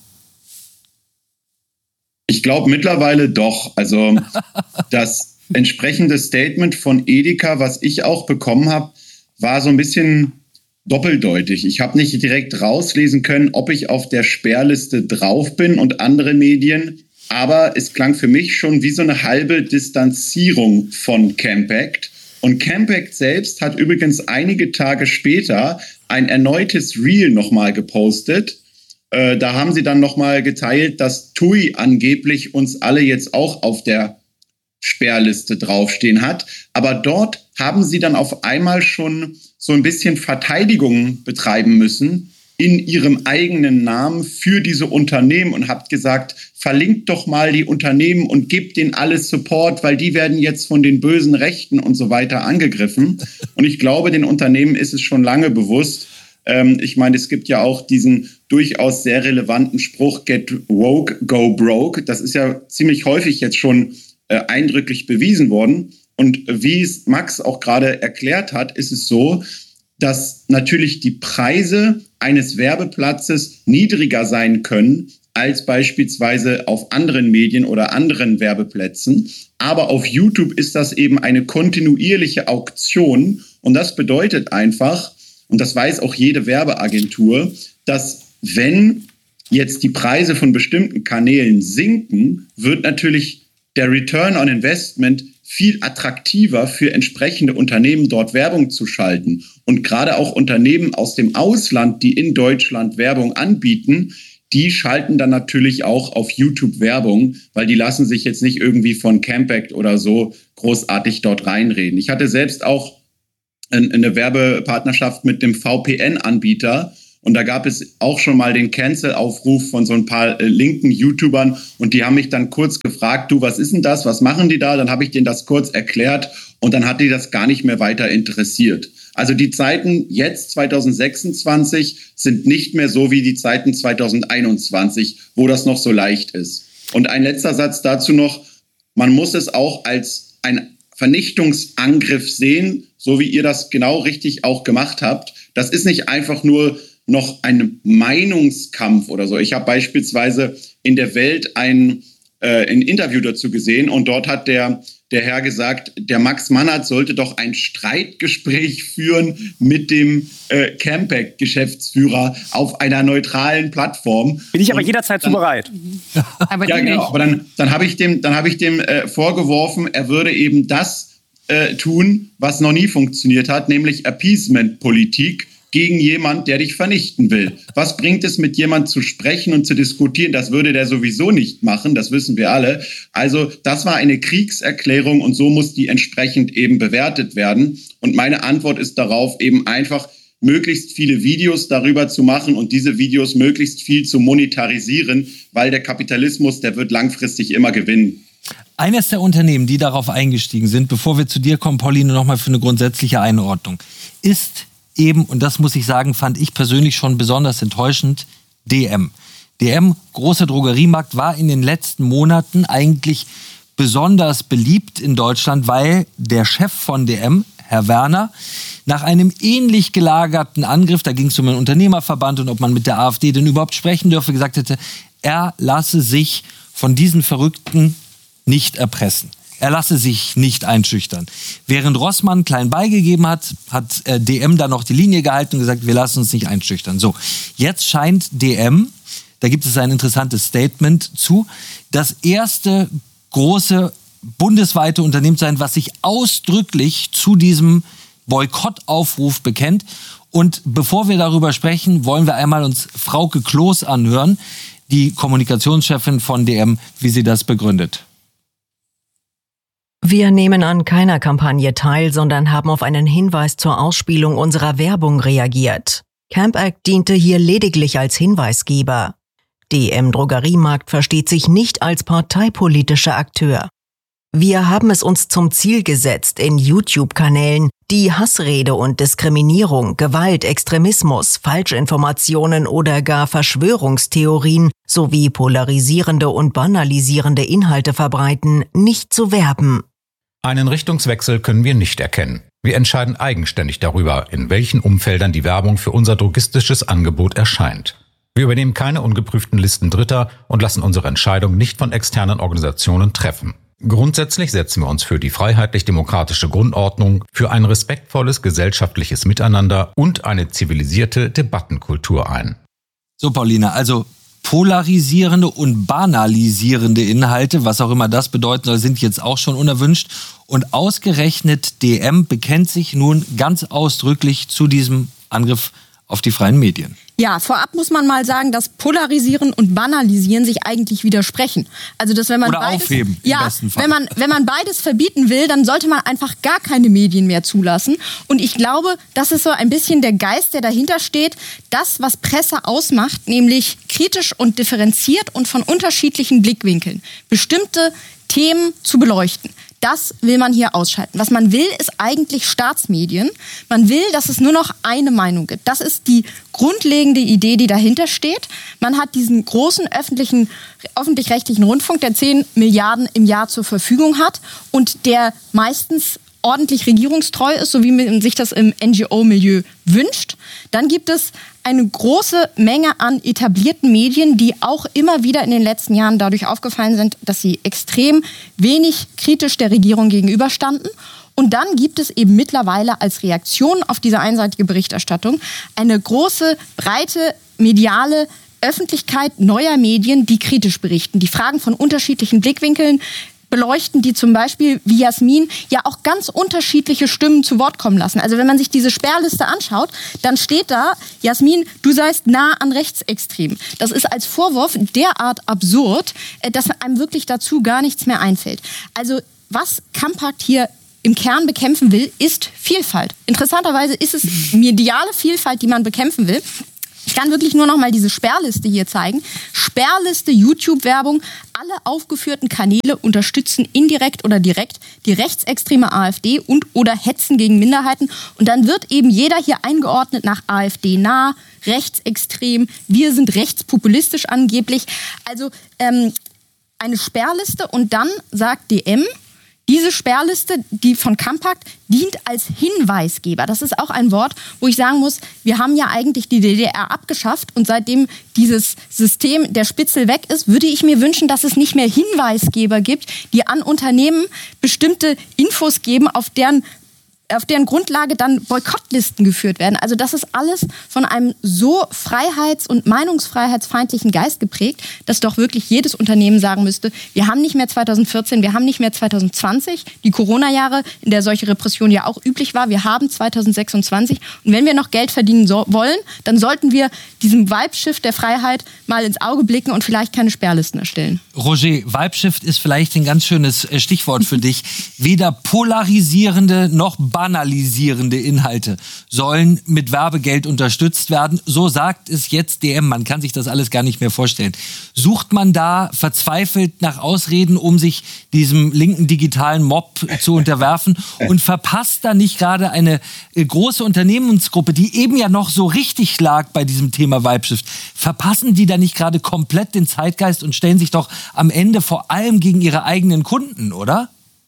Ich glaube mittlerweile doch. Also das entsprechende Statement von Edeka, was ich auch bekommen habe, war so ein bisschen doppeldeutig. Ich habe nicht direkt rauslesen können, ob ich auf der Sperrliste drauf bin und andere Medien. Aber es klang für mich schon wie so eine halbe Distanzierung von Campact. Und Campact selbst hat übrigens einige Tage später ein erneutes Reel nochmal gepostet. Äh, da haben sie dann nochmal geteilt, dass T U I angeblich uns alle jetzt auch auf der Sperrliste draufstehen hat. Aber dort haben sie dann auf einmal schon so ein bisschen Verteidigung betreiben müssen in ihrem eigenen Namen für diese Unternehmen und habt gesagt, verlinkt doch mal die Unternehmen und gebt denen alles Support, weil die werden jetzt von den bösen Rechten und so weiter angegriffen. Und ich glaube, den Unternehmen ist es schon lange bewusst. Ähm, ich meine, es gibt ja auch diesen durchaus sehr relevanten Spruch, get woke, go broke. Das ist ja ziemlich häufig jetzt schon äh, eindrücklich bewiesen worden. Und wie es Max auch gerade erklärt hat, ist es so, dass natürlich die Preise eines Werbeplatzes niedriger sein können als beispielsweise auf anderen Medien oder anderen Werbeplätzen. Aber auf YouTube ist das eben eine kontinuierliche Auktion. Und das bedeutet einfach, und das weiß auch jede Werbeagentur, dass wenn jetzt die Preise von bestimmten Kanälen sinken, wird natürlich der Return on Investment viel attraktiver für entsprechende Unternehmen, dort Werbung zu schalten. Und gerade auch Unternehmen aus dem Ausland, die in Deutschland Werbung anbieten, die schalten dann natürlich auch auf YouTube Werbung, weil die lassen sich jetzt nicht irgendwie von Campact oder so großartig dort reinreden. Ich hatte selbst auch eine Werbepartnerschaft mit dem V P N-Anbieter. Und da gab es auch schon mal den Cancel-Aufruf von so ein paar äh, linken YouTubern. Und die haben mich dann kurz gefragt, du, was ist denn das? Was machen die da? Dann habe ich denen das kurz erklärt. Und dann hat die das gar nicht mehr weiter interessiert. Also die Zeiten jetzt zwanzig sechsundzwanzig sind nicht mehr so wie die Zeiten zwanzig einundzwanzig, wo das noch so leicht ist. Und ein letzter Satz dazu noch. Man muss es auch als ein Vernichtungsangriff sehen, so wie ihr das genau richtig auch gemacht habt. Das ist nicht einfach nur noch ein Meinungskampf oder so. Ich habe beispielsweise in der Welt ein, äh, ein Interview dazu gesehen und dort hat der, der Herr gesagt, der Max Mannert sollte doch ein Streitgespräch führen mit dem äh, Campact-Geschäftsführer auf einer neutralen Plattform. Bin ich aber und jederzeit dann, zu bereit. Aber ja, genau. Aber dann, dann habe ich dem, dann hab ich dem äh, vorgeworfen, er würde eben das äh, tun, was noch nie funktioniert hat, nämlich Appeasement-Politik gegen jemand, der dich vernichten will. Was bringt es, mit jemand zu sprechen und zu diskutieren? Das würde der sowieso nicht machen, das wissen wir alle. Also das war eine Kriegserklärung und so muss die entsprechend eben bewertet werden. Und meine Antwort ist darauf eben einfach, möglichst viele Videos darüber zu machen und diese Videos möglichst viel zu monetarisieren, weil der Kapitalismus, der wird langfristig immer gewinnen. Eines der Unternehmen, die darauf eingestiegen sind, bevor wir zu dir kommen, Pauline, nochmal für eine grundsätzliche Einordnung, ist eben, und das muss ich sagen, fand ich persönlich schon besonders enttäuschend, D M. D M, großer Drogeriemarkt, war in den letzten Monaten eigentlich besonders beliebt in Deutschland, weil der Chef von D M, Herr Werner, nach einem ähnlich gelagerten Angriff, da ging es um einen Unternehmerverband und ob man mit der AfD denn überhaupt sprechen dürfe, gesagt hätte, er lasse sich von diesen Verrückten nicht erpressen. Er lasse sich nicht einschüchtern. Während Rossmann klein beigegeben hat, hat äh, D M da noch die Linie gehalten und gesagt, wir lassen uns nicht einschüchtern. So, jetzt scheint D M, da gibt es ein interessantes Statement zu, das erste große bundesweite Unternehmen sein, was sich ausdrücklich zu diesem Boykottaufruf bekennt. Und bevor wir darüber sprechen, wollen wir einmal uns Frauke Kloß anhören, die Kommunikationschefin von D M, wie sie das begründet. Wir nehmen an keiner Kampagne teil, sondern haben auf einen Hinweis zur Ausspielung unserer Werbung reagiert. Campact diente hier lediglich als Hinweisgeber. D M Drogeriemarkt versteht sich nicht als parteipolitischer Akteur. Wir haben es uns zum Ziel gesetzt, in YouTube-Kanälen, die Hassrede und Diskriminierung, Gewalt, Extremismus, Falschinformationen oder gar Verschwörungstheorien sowie polarisierende und banalisierende Inhalte verbreiten, nicht zu werben. Einen Richtungswechsel können wir nicht erkennen. Wir entscheiden eigenständig darüber, in welchen Umfeldern die Werbung für unser drogistisches Angebot erscheint. Wir übernehmen keine ungeprüften Listen Dritter und lassen unsere Entscheidung nicht von externen Organisationen treffen. Grundsätzlich setzen wir uns für die freiheitlich-demokratische Grundordnung, für ein respektvolles gesellschaftliches Miteinander und eine zivilisierte Debattenkultur ein. So, Pauline, also polarisierende und banalisierende Inhalte, was auch immer das bedeuten soll, sind jetzt auch schon unerwünscht. Und ausgerechnet D M bekennt sich nun ganz ausdrücklich zu diesem Angriff auf die freien Medien. Ja, vorab muss man mal sagen, dass Polarisieren und Banalisieren sich eigentlich widersprechen. Also, dass wenn man Oder beides, aufheben, im ja, besten Fall. wenn man wenn man beides verbieten will, dann sollte man einfach gar keine Medien mehr zulassen. Und ich glaube, das ist so ein bisschen der Geist, der dahinter steht. Das, was Presse ausmacht, nämlich kritisch und differenziert und von unterschiedlichen Blickwinkeln bestimmte Themen zu beleuchten. Das will man hier ausschalten. Was man will, ist eigentlich Staatsmedien. Man will, dass es nur noch eine Meinung gibt. Das ist die grundlegende Idee, die dahinter steht. Man hat diesen großen öffentlichen, öffentlich-rechtlichen Rundfunk, der zehn Milliarden im Jahr zur Verfügung hat und der meistens ordentlich regierungstreu ist, so wie man sich das im N G O-Milieu wünscht. Dann gibt es eine große Menge an etablierten Medien, die auch immer wieder in den letzten Jahren dadurch aufgefallen sind, dass sie extrem wenig kritisch der Regierung gegenüberstanden. Und dann gibt es eben mittlerweile als Reaktion auf diese einseitige Berichterstattung eine große, breite mediale Öffentlichkeit neuer Medien, die kritisch berichten, die Fragen von unterschiedlichen Blickwinkeln beleuchten, die zum Beispiel, wie Jasmin, ja auch ganz unterschiedliche Stimmen zu Wort kommen lassen. Also wenn man sich diese Sperrliste anschaut, dann steht da, Jasmin, du seist nah an Rechtsextremen. Das ist als Vorwurf derart absurd, dass einem wirklich dazu gar nichts mehr einfällt. Also was Campakt hier im Kern bekämpfen will, ist Vielfalt. Interessanterweise ist es mediale Vielfalt, die man bekämpfen will. Ich kann wirklich nur noch mal diese Sperrliste hier zeigen. Sperrliste, YouTube-Werbung. Alle aufgeführten Kanäle unterstützen indirekt oder direkt die rechtsextreme AfD und oder hetzen gegen Minderheiten. Und dann wird eben jeder hier eingeordnet nach AfD-nah, rechtsextrem. Wir sind rechtspopulistisch angeblich. Also ähm, eine Sperrliste und dann sagt D M, diese Sperrliste, die von Campakt, dient als Hinweisgeber. Das ist auch ein Wort, wo ich sagen muss, wir haben ja eigentlich die D D R abgeschafft und seitdem dieses System der Spitzel weg ist, würde ich mir wünschen, dass es nicht mehr Hinweisgeber gibt, die an Unternehmen bestimmte Infos geben, auf deren auf deren Grundlage dann Boykottlisten geführt werden. Also das ist alles von einem so freiheits- und meinungsfreiheitsfeindlichen Geist geprägt, dass doch wirklich jedes Unternehmen sagen müsste, wir haben nicht mehr zweitausendvierzehn, wir haben nicht mehr zweitausendzwanzig, die Corona-Jahre, in der solche Repression ja auch üblich war, wir haben zweitausendsechsundzwanzig und wenn wir noch Geld verdienen so- wollen, dann sollten wir diesem Vibe-Shift der Freiheit mal ins Auge blicken und vielleicht keine Sperrlisten erstellen. Roger, Vibe-Shift ist vielleicht ein ganz schönes Stichwort für dich. Weder polarisierende noch banalisierende Inhalte sollen mit Werbegeld unterstützt werden. So sagt es jetzt D M. Man kann sich das alles gar nicht mehr vorstellen. Sucht man da verzweifelt nach Ausreden, um sich diesem linken digitalen Mob zu unterwerfen und verpasst da nicht gerade eine große Unternehmensgruppe, die eben ja noch so richtig lag bei diesem Thema Vibe-Shift, verpassen die da nicht gerade komplett den Zeitgeist und stellen sich doch am Ende vor allem gegen ihre eigenen Kunden, oder?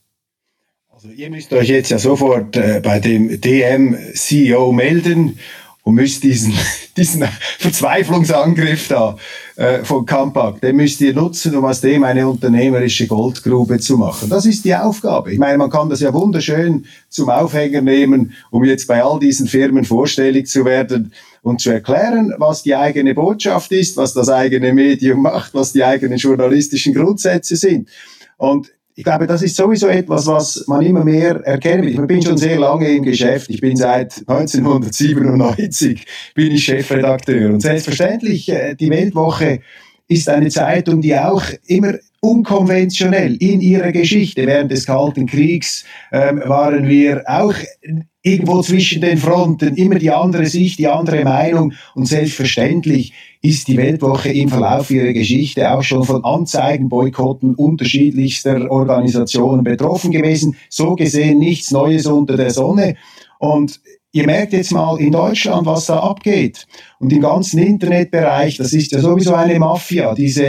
Also ihr müsst euch jetzt ja sofort äh, bei dem D M-C E O melden und müsst diesen, diesen Verzweiflungsangriff da äh, von Campakt, den müsst ihr nutzen, um aus dem eine unternehmerische Goldgrube zu machen. Das ist die Aufgabe. Ich meine, man kann das ja wunderschön zum Aufhänger nehmen, um jetzt bei all diesen Firmen vorstellig zu werden und zu erklären, was die eigene Botschaft ist, was das eigene Medium macht, was die eigenen journalistischen Grundsätze sind. Und ich glaube, das ist sowieso etwas, was man immer mehr erkennen will. Ich bin schon sehr lange im Geschäft. Ich bin seit neunzehnhundertsiebenundneunzig bin ich Chefredakteur. Und selbstverständlich, die Weltwoche ist eine Zeitung, die auch immer unkonventionell in ihrer Geschichte, während des Kalten Kriegs, ähm, waren wir auch irgendwo zwischen den Fronten, immer die andere Sicht, die andere Meinung. Und selbstverständlich ist die Weltwoche im Verlauf ihrer Geschichte auch schon von Anzeigenboykotten unterschiedlichster Organisationen betroffen gewesen. So gesehen nichts Neues unter der Sonne. Und ihr merkt jetzt mal in Deutschland, was da abgeht. Und im ganzen Internetbereich, das ist ja sowieso eine Mafia, diese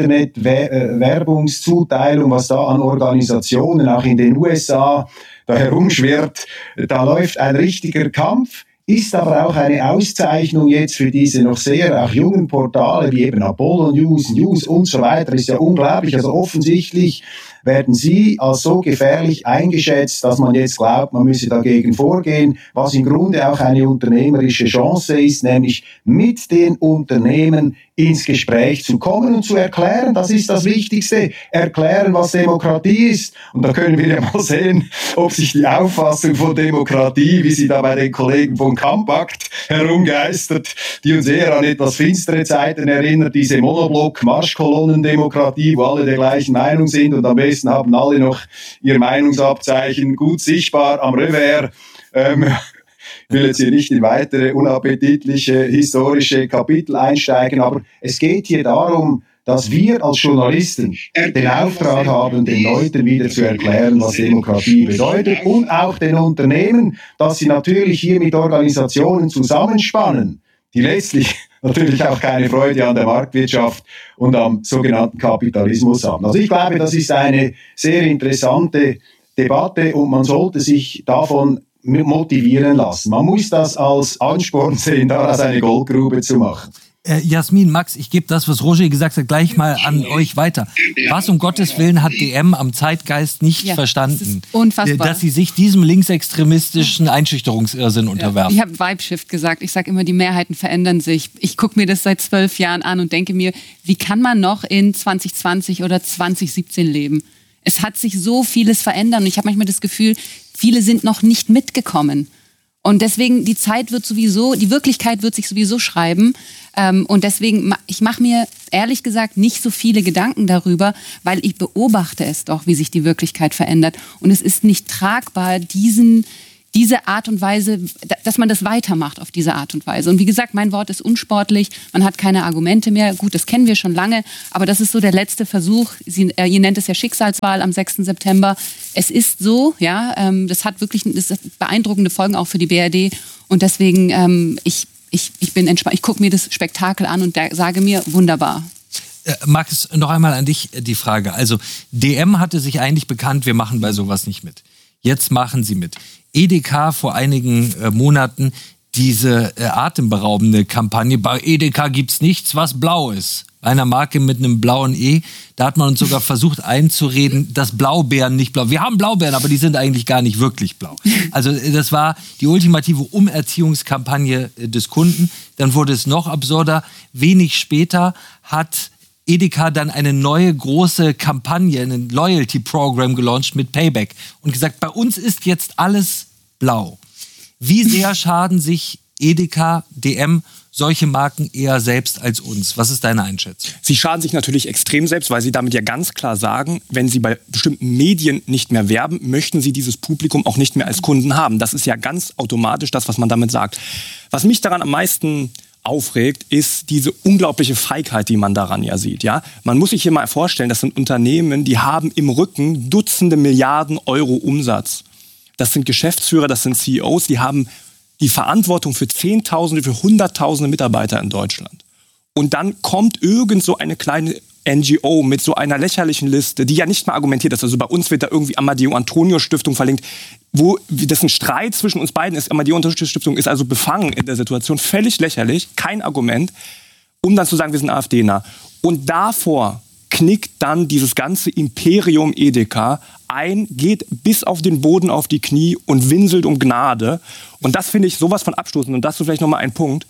Internetwerbungszuteilung, was da an Organisationen auch in den U S A da herumschwirrt, da läuft ein richtiger Kampf. Ist aber auch eine Auszeichnung jetzt für diese noch sehr auch jungen Portale, wie eben Apollo News, News und so weiter, ist ja unglaublich. Also offensichtlich werden sie als so gefährlich eingeschätzt, dass man jetzt glaubt, man müsse dagegen vorgehen, was im Grunde auch eine unternehmerische Chance ist, nämlich mit den Unternehmen ins Gespräch zu kommen und zu erklären, das ist das Wichtigste, erklären, was Demokratie ist. Und da können wir ja mal sehen, ob sich die Auffassung von Demokratie, wie sie da bei den Kollegen von Campakt herumgeistert, die uns eher an etwas finstere Zeiten erinnert, diese Monoblock-Marschkolonnen-Demokratie, wo alle der gleichen Meinung sind und am besten haben alle noch ihr Meinungsabzeichen gut sichtbar am Revers. Ähm, Ich will jetzt hier nicht in weitere unappetitliche historische Kapitel einsteigen, aber es geht hier darum, dass wir als Journalisten den Auftrag haben, den Leuten wieder zu erklären, was Demokratie bedeutet und auch den Unternehmen, dass sie natürlich hier mit Organisationen zusammenspannen, die letztlich natürlich auch keine Freude an der Marktwirtschaft und am sogenannten Kapitalismus haben. Also ich glaube, das ist eine sehr interessante Debatte und man sollte sich davon motivieren lassen. Man muss das als Ansporn sehen, daraus eine Goldgrube zu machen. Äh, Jasmin, Max, ich gebe das, was Roger gesagt hat, gleich mal an euch weiter. Was um Gottes Willen hat D M am Zeitgeist nicht ja, verstanden? Das ist unfassbar. Dass sie sich diesem linksextremistischen Einschüchterungsirrsinn unterwerfen. Ich habe Vibe-Shift gesagt. Ich sage immer, die Mehrheiten verändern sich. Ich gucke mir das seit zwölf Jahren an und denke mir, wie kann man noch in zwanzig zwanzig oder zwanzig siebzehn leben? Es hat sich so vieles verändert und ich habe manchmal das Gefühl, viele sind noch nicht mitgekommen. Und deswegen, die Zeit wird sowieso, die Wirklichkeit wird sich sowieso schreiben. Ähm, und deswegen, ich mache mir ehrlich gesagt nicht so viele Gedanken darüber, weil ich beobachte es doch, wie sich die Wirklichkeit verändert. Und es ist nicht tragbar, diesen, diese Art und Weise, dass man das weitermacht auf diese Art und Weise. Und wie gesagt, mein Wort ist unsportlich, man hat keine Argumente mehr. Gut, das kennen wir schon lange, aber das ist so der letzte Versuch. Sie, äh, ihr nennt es ja Schicksalswahl am sechsten September. Es ist so, ja, ähm, das hat wirklich das hat beeindruckende Folgen auch für die B R D. Und deswegen, ähm, ich, ich, ich bin entspannt, ich gucke mir das Spektakel an und da, sage mir, wunderbar. Äh, Max, noch einmal an dich die Frage. Also D M hatte sich eigentlich bekannt, wir machen bei sowas nicht mit. Jetzt machen sie mit. Edeka vor einigen äh, Monaten diese äh, atemberaubende Kampagne. Bei Edeka gibt's nichts, was blau ist. Einer Marke mit einem blauen E. Da hat man uns sogar versucht einzureden, dass Blaubeeren nicht blau. Wir haben Blaubeeren, aber die sind eigentlich gar nicht wirklich blau. Also das war die ultimative Umerziehungskampagne des Kunden. Dann wurde es noch absurder. Wenig später hat Edeka dann eine neue große Kampagne, ein Loyalty-Programm gelauncht mit Payback und gesagt, bei uns ist jetzt alles blau. Wie sehr schaden sich Edeka, D M, solche Marken eher selbst als uns? Was ist deine Einschätzung? Sie schaden sich natürlich extrem selbst, weil sie damit ja ganz klar sagen, wenn sie bei bestimmten Medien nicht mehr werben, möchten sie dieses Publikum auch nicht mehr als Kunden haben. Das ist ja ganz automatisch das, was man damit sagt. Was mich daran am meisten aufregt, ist diese unglaubliche Feigheit, die man daran ja sieht. Ja? Man muss sich hier mal vorstellen, das sind Unternehmen, die haben im Rücken Dutzende Milliarden Euro Umsatz. Das sind Geschäftsführer, das sind C E Os, die haben die Verantwortung für Zehntausende, für Hunderttausende Mitarbeiter in Deutschland. Und dann kommt irgend so eine kleine N G O mit so einer lächerlichen Liste, die ja nicht mal argumentiert ist. Also bei uns wird da irgendwie Amadeo Antonio Stiftung verlinkt, wo das ein Streit zwischen uns beiden ist. Amadeo Antonio Stiftung ist also befangen in der Situation, völlig lächerlich, kein Argument, um dann zu sagen, wir sind AfD-nah. Und davor knickt dann dieses ganze Imperium Edeka ein, geht bis auf den Boden auf die Knie und winselt um Gnade. Und das finde ich sowas von abstoßend. Und dazu vielleicht nochmal ein Punkt.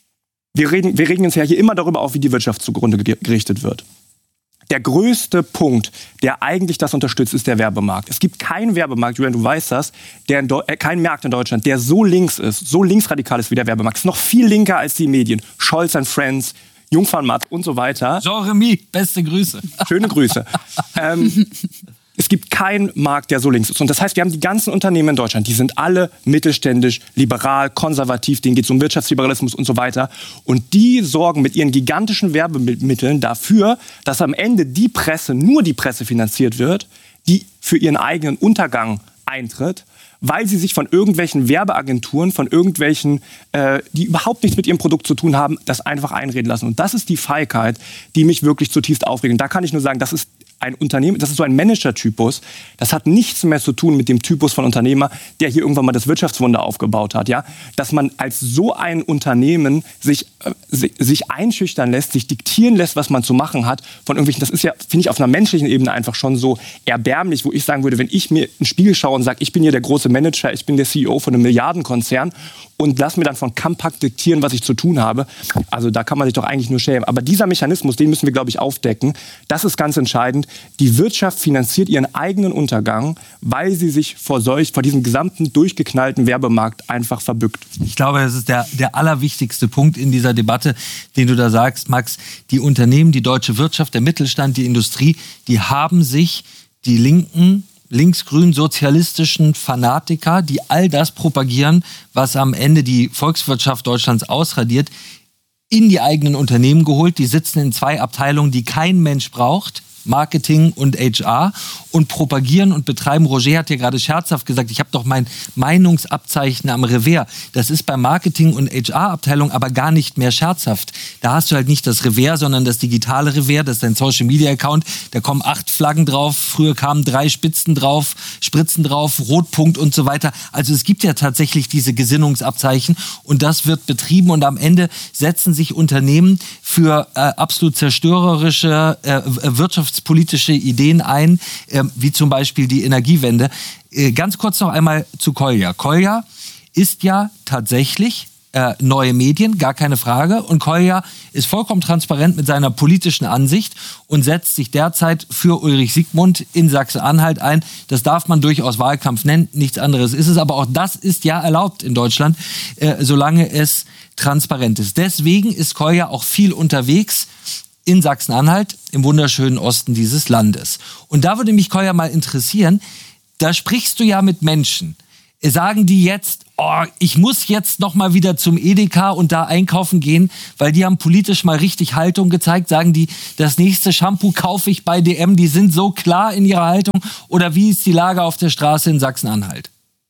Wir reden, wir regen uns ja hier immer darüber auf, wie die Wirtschaft zugrunde gerichtet wird. Der größte Punkt, der eigentlich das unterstützt, ist der Werbemarkt. Es gibt keinen Werbemarkt, Julian, du weißt das, der in äh, keinen Markt in Deutschland, der so links ist, so linksradikal ist wie der Werbemarkt. Es ist noch viel linker als die Medien. Scholz and Friends, Jungfernmatt und so weiter. Jean-Remy, beste Grüße. Schöne Grüße. ähm, es gibt keinen Markt, der so links ist. Und das heißt, wir haben die ganzen Unternehmen in Deutschland, die sind alle mittelständisch, liberal, konservativ, denen geht es um Wirtschaftsliberalismus und so weiter. Und die sorgen mit ihren gigantischen Werbemitteln dafür, dass am Ende die Presse, nur die Presse finanziert wird, die für ihren eigenen Untergang eintritt, weil sie sich von irgendwelchen Werbeagenturen, von irgendwelchen, äh, die überhaupt nichts mit ihrem Produkt zu tun haben, das einfach einreden lassen. Und das ist die Feigheit, die mich wirklich zutiefst aufregt. Und da kann ich nur sagen, das ist ein Unternehmen, das ist so ein Manager-Typus, das hat nichts mehr zu tun mit dem Typus von Unternehmer, der hier irgendwann mal das Wirtschaftswunder aufgebaut hat. Ja? Dass man als so ein Unternehmen sich, äh, sich einschüchtern lässt, sich diktieren lässt, was man zu machen hat, von irgendwelchen, das ist ja, finde ich, auf einer menschlichen Ebene einfach schon so erbärmlich, wo ich sagen würde, wenn ich mir in den Spiegel schaue und sage, ich bin hier der große Manager, ich bin der C E O von einem Milliardenkonzern und lass mir dann von Compaq diktieren, was ich zu tun habe, also da kann man sich doch eigentlich nur schämen. Aber dieser Mechanismus, den müssen wir, glaube ich, aufdecken. Das ist ganz entscheidend. Die Wirtschaft finanziert ihren eigenen Untergang, weil sie sich vor solch, vor diesem gesamten durchgeknallten Werbemarkt einfach verbückt. Ich glaube, das ist der, der allerwichtigste Punkt in dieser Debatte, den du da sagst, Max. Die Unternehmen, die deutsche Wirtschaft, der Mittelstand, die Industrie, die haben sich die linken, linksgrün sozialistischen Fanatiker, die all das propagieren, was am Ende die Volkswirtschaft Deutschlands ausradiert, in die eigenen Unternehmen geholt. Die sitzen in zwei Abteilungen, die kein Mensch braucht. Marketing und H R und propagieren und betreiben. Roger hat ja gerade scherzhaft gesagt, ich habe doch mein Meinungsabzeichen am Revers. Das ist bei Marketing und H R-Abteilung aber gar nicht mehr scherzhaft. Da hast du halt nicht das Revers, sondern das digitale Revers, das ist dein Social-Media-Account. Da kommen acht Flaggen drauf, früher kamen drei Spitzen drauf, Spritzen drauf, Rotpunkt und so weiter. Also es gibt ja tatsächlich diese Gesinnungsabzeichen und das wird betrieben und am Ende setzen sich Unternehmen für äh, absolut zerstörerische äh, wirtschaftspolitische Ideen ein, äh, wie zum Beispiel die Energiewende. Äh, ganz kurz noch einmal zu Kolja. Kolja ist ja tatsächlich äh, neue Medien, gar keine Frage. Und Kolja ist vollkommen transparent mit seiner politischen Ansicht und setzt sich derzeit für Ulrich Siegmund in Sachsen-Anhalt ein. Das darf man durchaus Wahlkampf nennen, nichts anderes ist es. Aber auch das ist ja erlaubt in Deutschland, äh, solange es transparent ist. Deswegen ist Kolja auch viel unterwegs in Sachsen-Anhalt, im wunderschönen Osten dieses Landes. Und da würde mich Kolja mal interessieren, da sprichst du ja mit Menschen. Sagen die jetzt, oh, ich muss jetzt noch mal wieder zum Edeka und da einkaufen gehen, weil die haben politisch mal richtig Haltung gezeigt? Sagen die, das nächste Shampoo kaufe ich bei D M, die sind so klar in ihrer Haltung? Oder wie ist die Lage auf der Straße in Sachsen-Anhalt?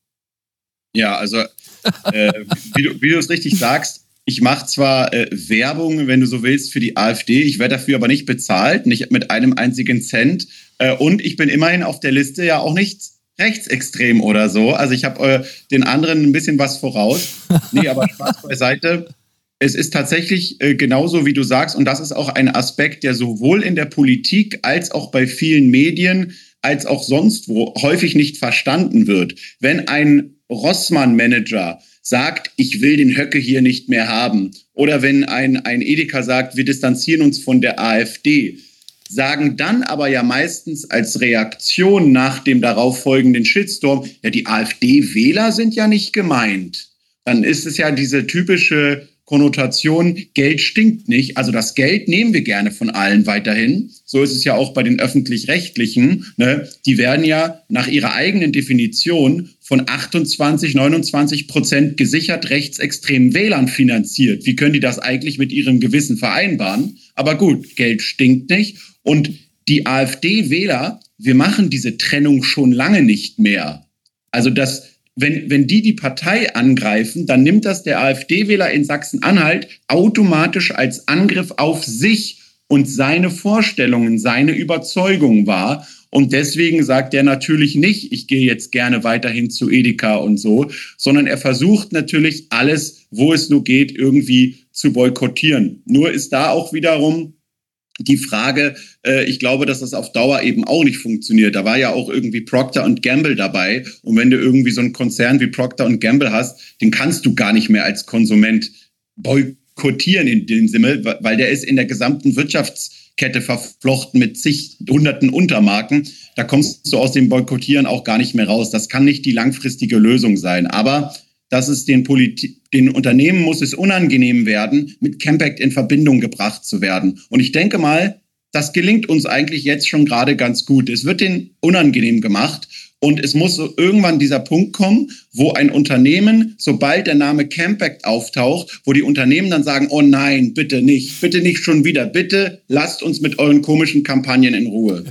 Ja, also äh, wie, du, wie du es richtig sagst, ich mache zwar äh, Werbung, wenn du so willst, für die AfD, ich werde dafür aber nicht bezahlt, nicht mit einem einzigen Cent. Äh, und ich bin immerhin auf der Liste ja auch nicht rechtsextrem oder so. Also ich habe äh, den anderen ein bisschen was voraus. Nee, aber Spaß beiseite. Es ist tatsächlich äh, genauso, wie du sagst. Und das ist auch ein Aspekt, der sowohl in der Politik als auch bei vielen Medien als auch sonst wo häufig nicht verstanden wird. Wenn ein Rossmann-Manager sagt, ich will den Höcke hier nicht mehr haben, oder wenn ein, ein Edeka sagt, wir distanzieren uns von der AfD, sagen dann aber ja meistens als Reaktion nach dem darauffolgenden Shitstorm, ja, die AfD-Wähler sind ja nicht gemeint. Dann ist es ja diese typische Konnotation, Geld stinkt nicht. Also das Geld nehmen wir gerne von allen weiterhin. So ist es ja auch bei den Öffentlich-Rechtlichen. Ne? Die werden ja nach ihrer eigenen Definition von achtundzwanzig, neunundzwanzig Prozent gesichert rechtsextremen Wählern finanziert. Wie können die das eigentlich mit ihrem Gewissen vereinbaren? Aber gut, Geld stinkt nicht. Und die AfD-Wähler, wir machen diese Trennung schon lange nicht mehr. Also das Wenn, wenn die die Partei angreifen, dann nimmt das der AfD-Wähler in Sachsen-Anhalt automatisch als Angriff auf sich und seine Vorstellungen, seine Überzeugungen wahr. Und deswegen sagt er natürlich nicht, ich gehe jetzt gerne weiterhin zu Edeka und so, sondern er versucht natürlich alles, wo es nur geht, irgendwie zu boykottieren. Nur ist da auch wiederum die Frage, äh, ich glaube, dass das auf Dauer eben auch nicht funktioniert. Da war ja auch irgendwie Procter und Gamble dabei. Und wenn du irgendwie so einen Konzern wie Procter und Gamble hast, den kannst du gar nicht mehr als Konsument boykottieren in dem Sinne, weil der ist in der gesamten Wirtschaftskette verflochten mit zig hunderten Untermarken. Da kommst du aus dem Boykottieren auch gar nicht mehr raus. Das kann nicht die langfristige Lösung sein. Aber dass es den, Politi- den Unternehmen muss es unangenehm werden, mit Campact in Verbindung gebracht zu werden. Und ich denke mal, das gelingt uns eigentlich jetzt schon gerade ganz gut. Es wird denen unangenehm gemacht und es muss so irgendwann dieser Punkt kommen, wo ein Unternehmen, sobald der Name Campact auftaucht, wo die Unternehmen dann sagen, oh nein, bitte nicht, bitte nicht schon wieder, bitte lasst uns mit euren komischen Kampagnen in Ruhe.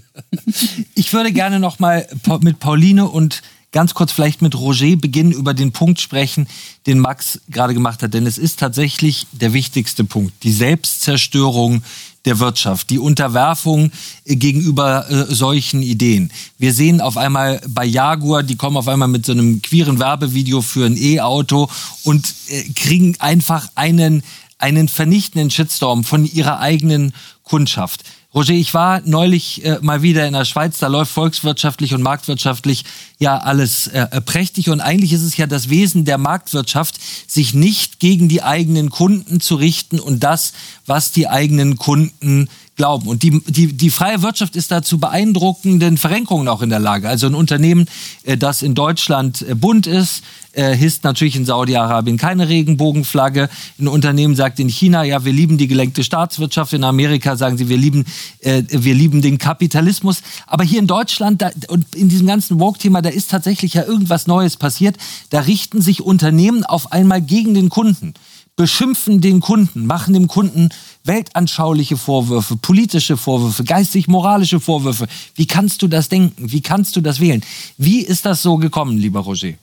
Ich würde gerne noch mal mit Pauline und ganz kurz vielleicht mit Roger beginnen, über den Punkt sprechen, den Max gerade gemacht hat. Denn es ist tatsächlich der wichtigste Punkt. Die Selbstzerstörung der Wirtschaft, die Unterwerfung gegenüber äh, solchen Ideen. Wir sehen auf einmal bei Jaguar, die kommen auf einmal mit so einem queeren Werbevideo für ein E-Auto und äh, kriegen einfach einen, einen vernichtenden Shitstorm von ihrer eigenen Kundschaft. Roger, ich war neulich äh, mal wieder in der Schweiz, da läuft volkswirtschaftlich und marktwirtschaftlich ja alles äh, prächtig und eigentlich ist es ja das Wesen der Marktwirtschaft, sich nicht gegen die eigenen Kunden zu richten und das, was die eigenen Kunden glauben. Und die, die, die freie Wirtschaft ist da zu beeindruckenden Verrenkungen auch in der Lage. Also ein Unternehmen, äh, das in Deutschland äh, bunt ist, äh, hisst natürlich in Saudi-Arabien keine Regenbogenflagge. Ein Unternehmen sagt in China, ja, wir lieben die gelenkte Staatswirtschaft. In Amerika sagen sie, wir lieben, äh, wir lieben den Kapitalismus. Aber hier in Deutschland da, und in diesem ganzen Woke-Thema, da ist tatsächlich ja irgendwas Neues passiert. Da richten sich Unternehmen auf einmal gegen den Kunden. beschimpfen den Kunden, machen dem Kunden weltanschauliche Vorwürfe, politische Vorwürfe, geistig-moralische Vorwürfe. Wie kannst du das denken? Wie kannst du das wählen? Wie ist das so gekommen, lieber Roger?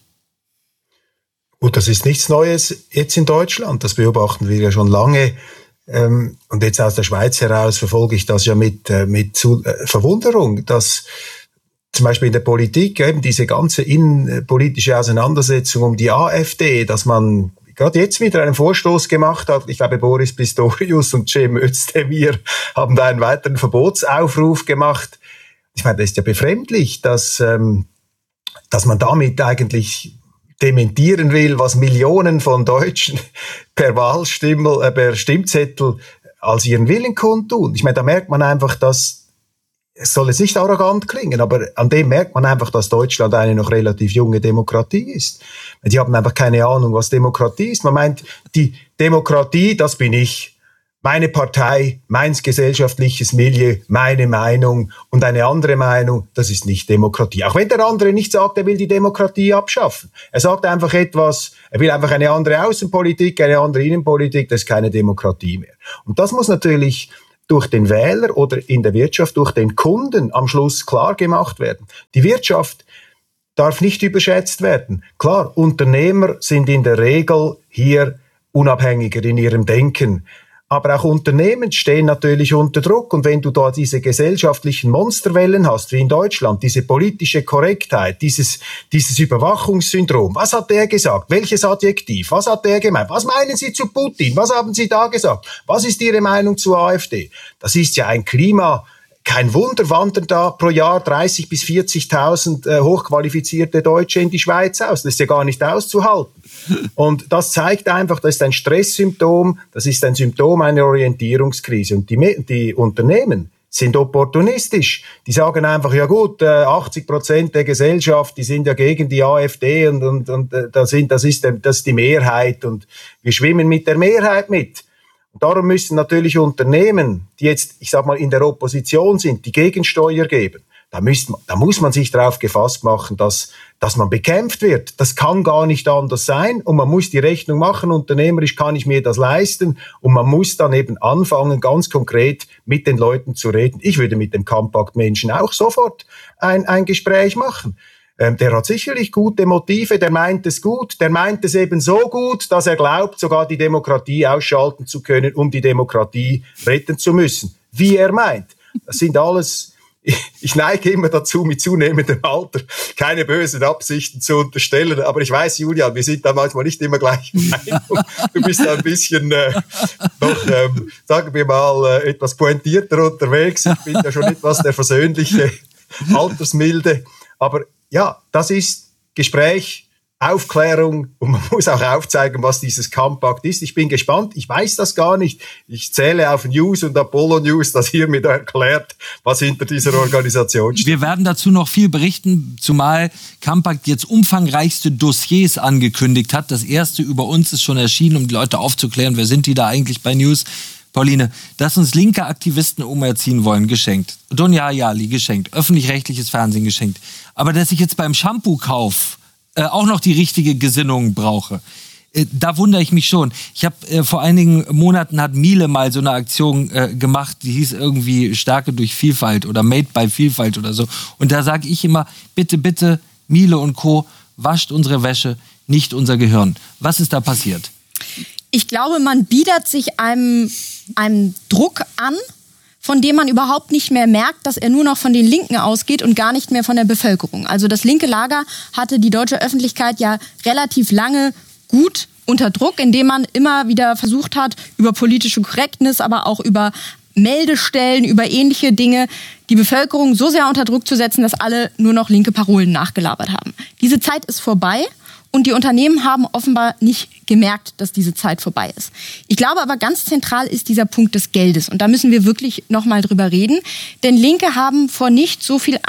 Gut, das ist nichts Neues jetzt in Deutschland. Das beobachten wir ja schon lange. Und jetzt aus der Schweiz heraus verfolge ich das ja mit, mit Verwunderung, dass zum Beispiel in der Politik eben diese ganze innenpolitische Auseinandersetzung um die AfD, dass man gerade jetzt wieder einen Vorstoß gemacht hat. Ich glaube, Boris Pistorius und Cem Özdemir haben da einen weiteren Verbotsaufruf gemacht. Ich meine, das ist ja befremdlich, dass, ähm, dass man damit eigentlich dementieren will, was Millionen von Deutschen per Wahlstimmel, äh, per Stimmzettel als ihren Willen kundtun. Ich meine, da merkt man einfach, dass, es soll jetzt nicht arrogant klingen, aber an dem merkt man einfach, dass Deutschland eine noch relativ junge Demokratie ist. Die haben einfach keine Ahnung, was Demokratie ist. Man meint, die Demokratie, das bin ich. Meine Partei, mein gesellschaftliches Milieu, meine Meinung und eine andere Meinung, das ist nicht Demokratie. Auch wenn der andere nicht sagt, er will die Demokratie abschaffen. Er sagt einfach etwas, er will einfach eine andere Außenpolitik, eine andere Innenpolitik, das ist keine Demokratie mehr. Und das muss natürlich durch den Wähler oder in der Wirtschaft, durch den Kunden am Schluss klar gemacht werden. Die Wirtschaft darf nicht überschätzt werden. Klar, Unternehmer sind in der Regel hier unabhängiger in ihrem Denken. Aber auch Unternehmen stehen natürlich unter Druck. Und wenn du da diese gesellschaftlichen Monsterwellen hast, wie in Deutschland, diese politische Korrektheit, dieses, dieses Überwachungssyndrom, was hat der gesagt? Welches Adjektiv? Was hat der gemeint? Was meinen Sie zu Putin? Was haben Sie da gesagt? Was ist Ihre Meinung zur AfD? Das ist ja ein Klima. Kein Wunder, wandern da pro Jahr dreißigtausend bis vierzigtausend äh, hochqualifizierte Deutsche in die Schweiz aus. Das ist ja gar nicht auszuhalten. Und das zeigt einfach, das ist ein Stresssymptom, das ist ein Symptom einer Orientierungskrise. Und die, die Unternehmen sind opportunistisch. Die sagen einfach, ja gut, äh, achtzig Prozent der Gesellschaft, die sind ja gegen die AfD und, und, und äh, das, sind, das, ist, das ist die Mehrheit und wir schwimmen mit der Mehrheit mit. Und darum müssen natürlich Unternehmen, die jetzt, ich sag mal, in der Opposition sind, die Gegensteuer geben. Da, müsst man, da muss man sich darauf gefasst machen, dass, dass man bekämpft wird. Das kann gar nicht anders sein. Und man muss die Rechnung machen. Unternehmerisch kann ich mir das leisten. Und man muss dann eben anfangen, ganz konkret mit den Leuten zu reden. Ich würde mit dem Campact-Menschen auch sofort ein, ein Gespräch machen. Ähm, der hat sicherlich gute Motive, der meint es gut, der meint es eben so gut, dass er glaubt, sogar die Demokratie ausschalten zu können, um die Demokratie retten zu müssen. Wie er meint. Das sind alles, ich, ich neige immer dazu, mit zunehmendem Alter keine bösen Absichten zu unterstellen, aber ich weiß, Julian, wir sind da manchmal nicht immer gleich Meinung. Du bist da ein bisschen äh, noch, ähm, sagen wir mal, äh, etwas pointierter unterwegs. Ich bin ja schon etwas der versöhnliche, altersmilde, aber ja, das ist Gespräch, Aufklärung und man muss auch aufzeigen, was dieses Campact ist. Ich bin gespannt, ich weiß das gar nicht. Ich zähle auf News und Apollo News, dass ihr mir da erklärt, was hinter dieser Organisation steht. Wir werden dazu noch viel berichten, zumal Campact jetzt umfangreichste Dossiers angekündigt hat. Das erste über uns ist schon erschienen, um die Leute aufzuklären, wer sind die da eigentlich bei News. Pauline, dass uns linke Aktivisten umerziehen wollen, geschenkt. Dunja Hayali, geschenkt. Öffentlich-rechtliches Fernsehen, geschenkt. Aber dass ich jetzt beim Shampoo-Kauf äh, auch noch die richtige Gesinnung brauche, äh, da wundere ich mich schon. Ich habe äh, vor einigen Monaten hat Miele mal so eine Aktion äh, gemacht, die hieß irgendwie Stärke durch Vielfalt oder Made by Vielfalt oder so. Und da sage ich immer, bitte, bitte, Miele und Co., wascht unsere Wäsche, nicht unser Gehirn. Was ist da passiert? Ich glaube, man biedert sich einem, einem Druck an, von dem man überhaupt nicht mehr merkt, dass er nur noch von den Linken ausgeht und gar nicht mehr von der Bevölkerung. Also das linke Lager hatte die deutsche Öffentlichkeit ja relativ lange gut unter Druck, indem man immer wieder versucht hat, über politische Korrektness, aber auch über Meldestellen, über ähnliche Dinge, die Bevölkerung so sehr unter Druck zu setzen, dass alle nur noch linke Parolen nachgelabert haben. Diese Zeit ist vorbei. Und die Unternehmen haben offenbar nicht gemerkt, dass diese Zeit vorbei ist. Ich glaube aber, ganz zentral ist dieser Punkt des Geldes. Und da müssen wir wirklich nochmal drüber reden. Denn Linke haben vor nicht so viel Angst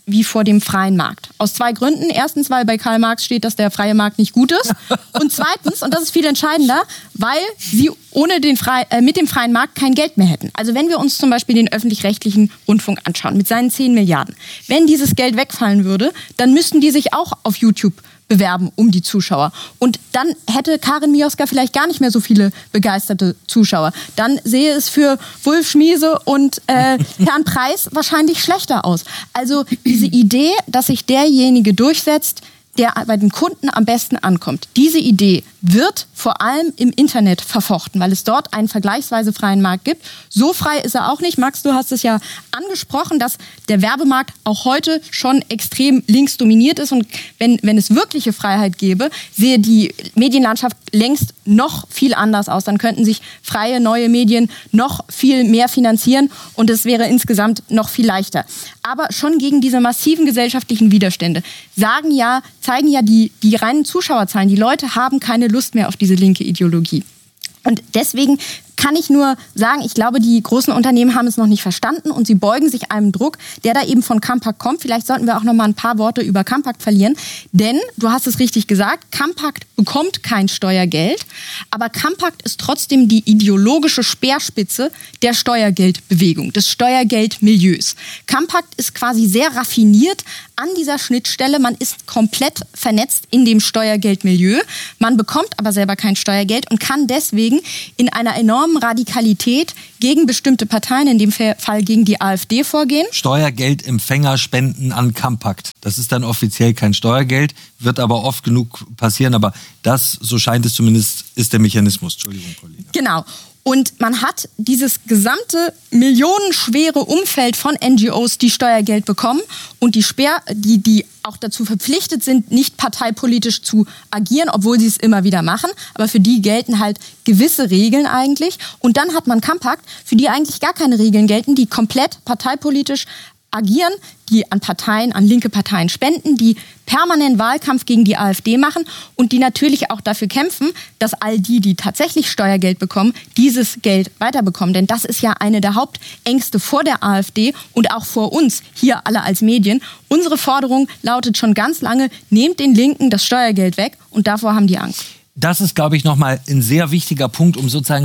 wie vor dem freien Markt. Aus zwei Gründen. Erstens, weil bei Karl Marx steht, dass der freie Markt nicht gut ist. Und zweitens, und das ist viel entscheidender, weil sie ohne den frei, äh, mit dem freien Markt kein Geld mehr hätten. Also wenn wir uns zum Beispiel den öffentlich-rechtlichen Rundfunk anschauen mit seinen zehn Milliarden. Wenn dieses Geld wegfallen würde, dann müssten die sich auch auf YouTube bewerben um die Zuschauer. Und dann hätte Karin Mioska vielleicht gar nicht mehr so viele begeisterte Zuschauer. Dann sehe es für Wulf Schmiese und äh, Herrn Preis wahrscheinlich schlechter aus. Also diese Idee, dass sich derjenige durchsetzt, der bei den Kunden am besten ankommt. Diese Idee wird vor allem im Internet verfochten, weil es dort einen vergleichsweise freien Markt gibt. So frei ist er auch nicht. Max, du hast es ja angesprochen, dass der Werbemarkt auch heute schon extrem links dominiert ist. Und wenn, wenn es wirkliche Freiheit gäbe, sehe die Medienlandschaft längst noch viel anders aus. Dann könnten sich freie neue Medien noch viel mehr finanzieren und es wäre insgesamt noch viel leichter. Aber schon gegen diese massiven gesellschaftlichen Widerstände sagen ja, zeigen ja die, die reinen Zuschauerzahlen. Die Leute haben keine Lust mehr auf diese linke Ideologie. Und deswegen kann ich nur sagen, ich glaube, die großen Unternehmen haben es noch nicht verstanden und sie beugen sich einem Druck, der da eben von Campact kommt. Vielleicht sollten wir auch noch mal ein paar Worte über Campact verlieren, denn du hast es richtig gesagt, Campact bekommt kein Steuergeld, aber Campact ist trotzdem die ideologische Speerspitze der Steuergeldbewegung, des Steuergeldmilieus. Campact ist quasi sehr raffiniert an dieser Schnittstelle, man ist komplett vernetzt in dem Steuergeldmilieu, man bekommt aber selber kein Steuergeld und kann deswegen in einer enormen Radikalität gegen bestimmte Parteien, in dem Fall gegen die AfD, vorgehen. Steuergeldempfänger spenden an Campact. Das ist dann offiziell kein Steuergeld, wird aber oft genug passieren. Aber das, so scheint es zumindest, ist der Mechanismus. Entschuldigung, Paulina. Genau. Und man hat dieses gesamte millionenschwere Umfeld von N G Os, die Steuergeld bekommen und die, Speer, die, die auch dazu verpflichtet sind, nicht parteipolitisch zu agieren, obwohl sie es immer wieder machen. Aber für die gelten halt gewisse Regeln eigentlich. Und dann hat man Campact, für die eigentlich gar keine Regeln gelten, die komplett parteipolitisch agieren, die an Parteien, an linke Parteien spenden, die permanent Wahlkampf gegen die AfD machen und die natürlich auch dafür kämpfen, dass all die, die tatsächlich Steuergeld bekommen, dieses Geld weiterbekommen. Denn das ist ja eine der Hauptängste vor der AfD und auch vor uns, hier alle als Medien. Unsere Forderung lautet schon ganz lange, nehmt den Linken das Steuergeld weg und davor haben die Angst. Das ist, glaube ich, nochmal ein sehr wichtiger Punkt, um sozusagen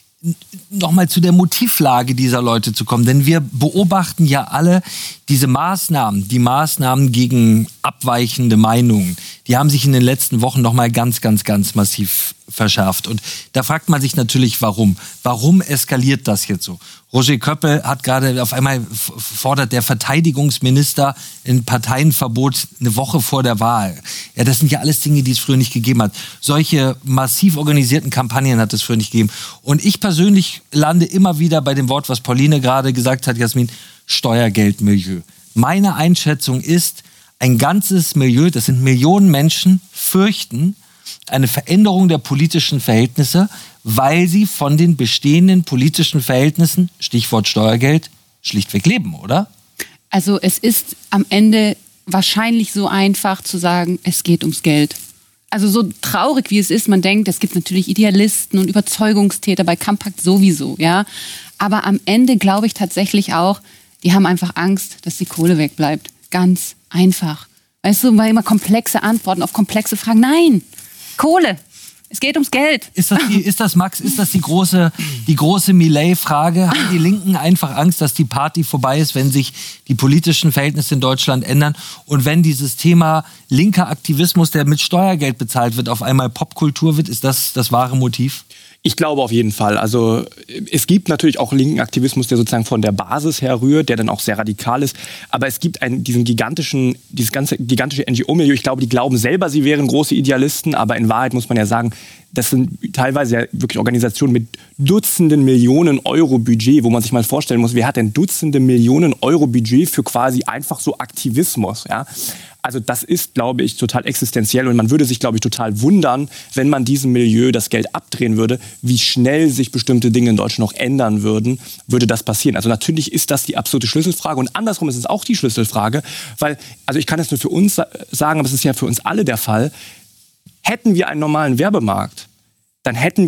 nochmal zu der Motivlage dieser Leute zu kommen. Denn wir beobachten ja alle diese Maßnahmen, die Maßnahmen gegen abweichende Meinungen, die haben sich in den letzten Wochen nochmal ganz, ganz, ganz massiv verschärft. Und da fragt man sich natürlich, warum? Warum eskaliert das jetzt so? Roger Köppel hat gerade auf einmal fordert der Verteidigungsminister ein Parteienverbot eine Woche vor der Wahl. Ja, das sind ja alles Dinge, die es früher nicht gegeben hat. Solche massiv organisierten Kampagnen hat es früher nicht gegeben. Und ich persönlich lande immer wieder bei dem Wort, was Pauline gerade gesagt hat, Jasmin, Steuergeldmilieu. Meine Einschätzung ist, ein ganzes Milieu, das sind Millionen Menschen, fürchten eine Veränderung der politischen Verhältnisse, weil sie von den bestehenden politischen Verhältnissen, Stichwort Steuergeld, schlichtweg leben, oder? Also es ist am Ende wahrscheinlich so einfach zu sagen, es geht ums Geld. Also so traurig wie es ist, man denkt, es gibt natürlich Idealisten und Überzeugungstäter bei Campact sowieso, ja. Aber am Ende glaube ich tatsächlich auch, die haben einfach Angst, dass die Kohle wegbleibt. Ganz einfach. Weißt du, weil immer komplexe Antworten auf komplexe Fragen. Nein, Kohle. Es geht ums Geld. Ist das, die, ist das Max, ist das die große, die große Millet-Frage? Haben die Linken einfach Angst, dass die Party vorbei ist, wenn sich die politischen Verhältnisse in Deutschland ändern und wenn dieses Thema linker Aktivismus, der mit Steuergeld bezahlt wird, auf einmal Popkultur wird? Ist das das wahre Motiv? Ich glaube auf jeden Fall. Also es gibt natürlich auch linken Aktivismus, der sozusagen von der Basis her rührt, der dann auch sehr radikal ist. Aber es gibt einen, diesen gigantischen, dieses ganze gigantische N G O-Milieu. Ich glaube, die glauben selber, sie wären große Idealisten. Aber in Wahrheit muss man ja sagen, das sind teilweise ja wirklich Organisationen mit Dutzenden Millionen Euro Budget, wo man sich mal vorstellen muss, wer hat denn Dutzende Millionen Euro Budget für quasi einfach so Aktivismus, ja? Also das ist, glaube ich, total existenziell und man würde sich, glaube ich, total wundern, wenn man diesem Milieu das Geld abdrehen würde, wie schnell sich bestimmte Dinge in Deutschland noch ändern würden, würde das passieren. Also natürlich ist das die absolute Schlüsselfrage und andersrum ist es auch die Schlüsselfrage, weil, also ich kann es nur für uns sagen, aber es ist ja für uns alle der Fall, hätten wir einen normalen Werbemarkt, dann hätten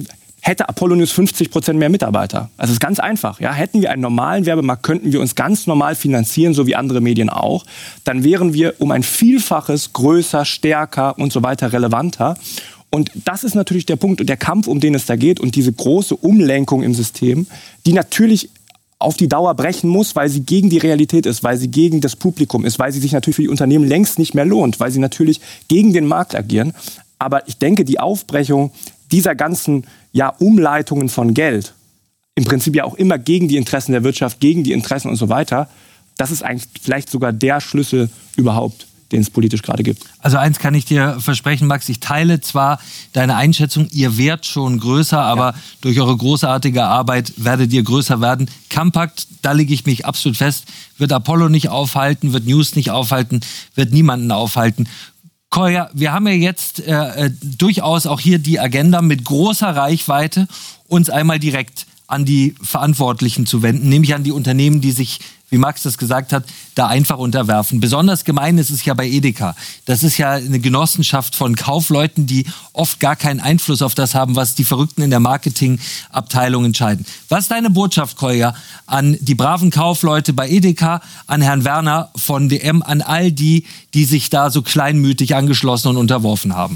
hätte Apollo News fünfzig Prozent mehr Mitarbeiter. Also es ist ganz einfach. Ja? Hätten wir einen normalen Werbemarkt, könnten wir uns ganz normal finanzieren, so wie andere Medien auch. Dann wären wir um ein Vielfaches größer, stärker und so weiter relevanter. Und das ist natürlich der Punkt und der Kampf, um den es da geht. Und diese große Umlenkung im System, die natürlich auf die Dauer brechen muss, weil sie gegen die Realität ist, weil sie gegen das Publikum ist, weil sie sich natürlich für die Unternehmen längst nicht mehr lohnt, weil sie natürlich gegen den Markt agieren. Aber ich denke, die Aufbrechung dieser ganzen ja, Umleitungen von Geld, im Prinzip ja auch immer gegen die Interessen der Wirtschaft, gegen die Interessen und so weiter, das ist eigentlich vielleicht sogar der Schlüssel überhaupt, den es politisch gerade gibt. Also eins kann ich dir versprechen, Max, ich teile zwar deine Einschätzung, ihr werdet schon größer, aber ja. durch eure großartige Arbeit werdet ihr größer werden. Compact, da lege ich mich absolut fest, wird Apollo nicht aufhalten, wird News nicht aufhalten, wird niemanden aufhalten. Kolja, wir haben ja jetzt äh, durchaus auch hier die Agenda mit großer Reichweite, uns einmal direkt an die Verantwortlichen zu wenden, nämlich an die Unternehmen, die sich, wie Max das gesagt hat, da einfach unterwerfen. Besonders gemein ist es ja bei Edeka. Das ist ja eine Genossenschaft von Kaufleuten, die oft gar keinen Einfluss auf das haben, was die Verrückten in der Marketingabteilung entscheiden. Was ist deine Botschaft, Kolja, an die braven Kaufleute bei Edeka, an Herrn Werner von D M, an all die, die sich da so kleinmütig angeschlossen und unterworfen haben?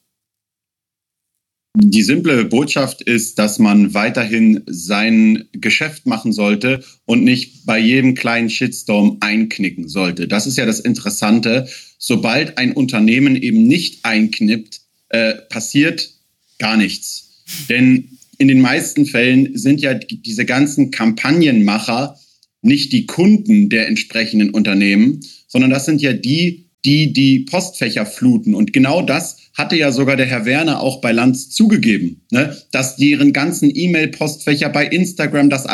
Die simple Botschaft ist, dass man weiterhin sein Geschäft machen sollte und nicht bei jedem kleinen Shitstorm einknicken sollte. Das ist ja das Interessante. Sobald ein Unternehmen eben nicht einknippt, äh, passiert gar nichts. Denn in den meisten Fällen sind ja diese ganzen Kampagnenmacher nicht die Kunden der entsprechenden Unternehmen, sondern das sind ja die, die die Postfächer fluten. Und genau das hatte ja sogar der Herr Werner auch bei Lanz zugegeben, ne? Dass deren ganzen E-Mail-Postfächer bei Instagram, dass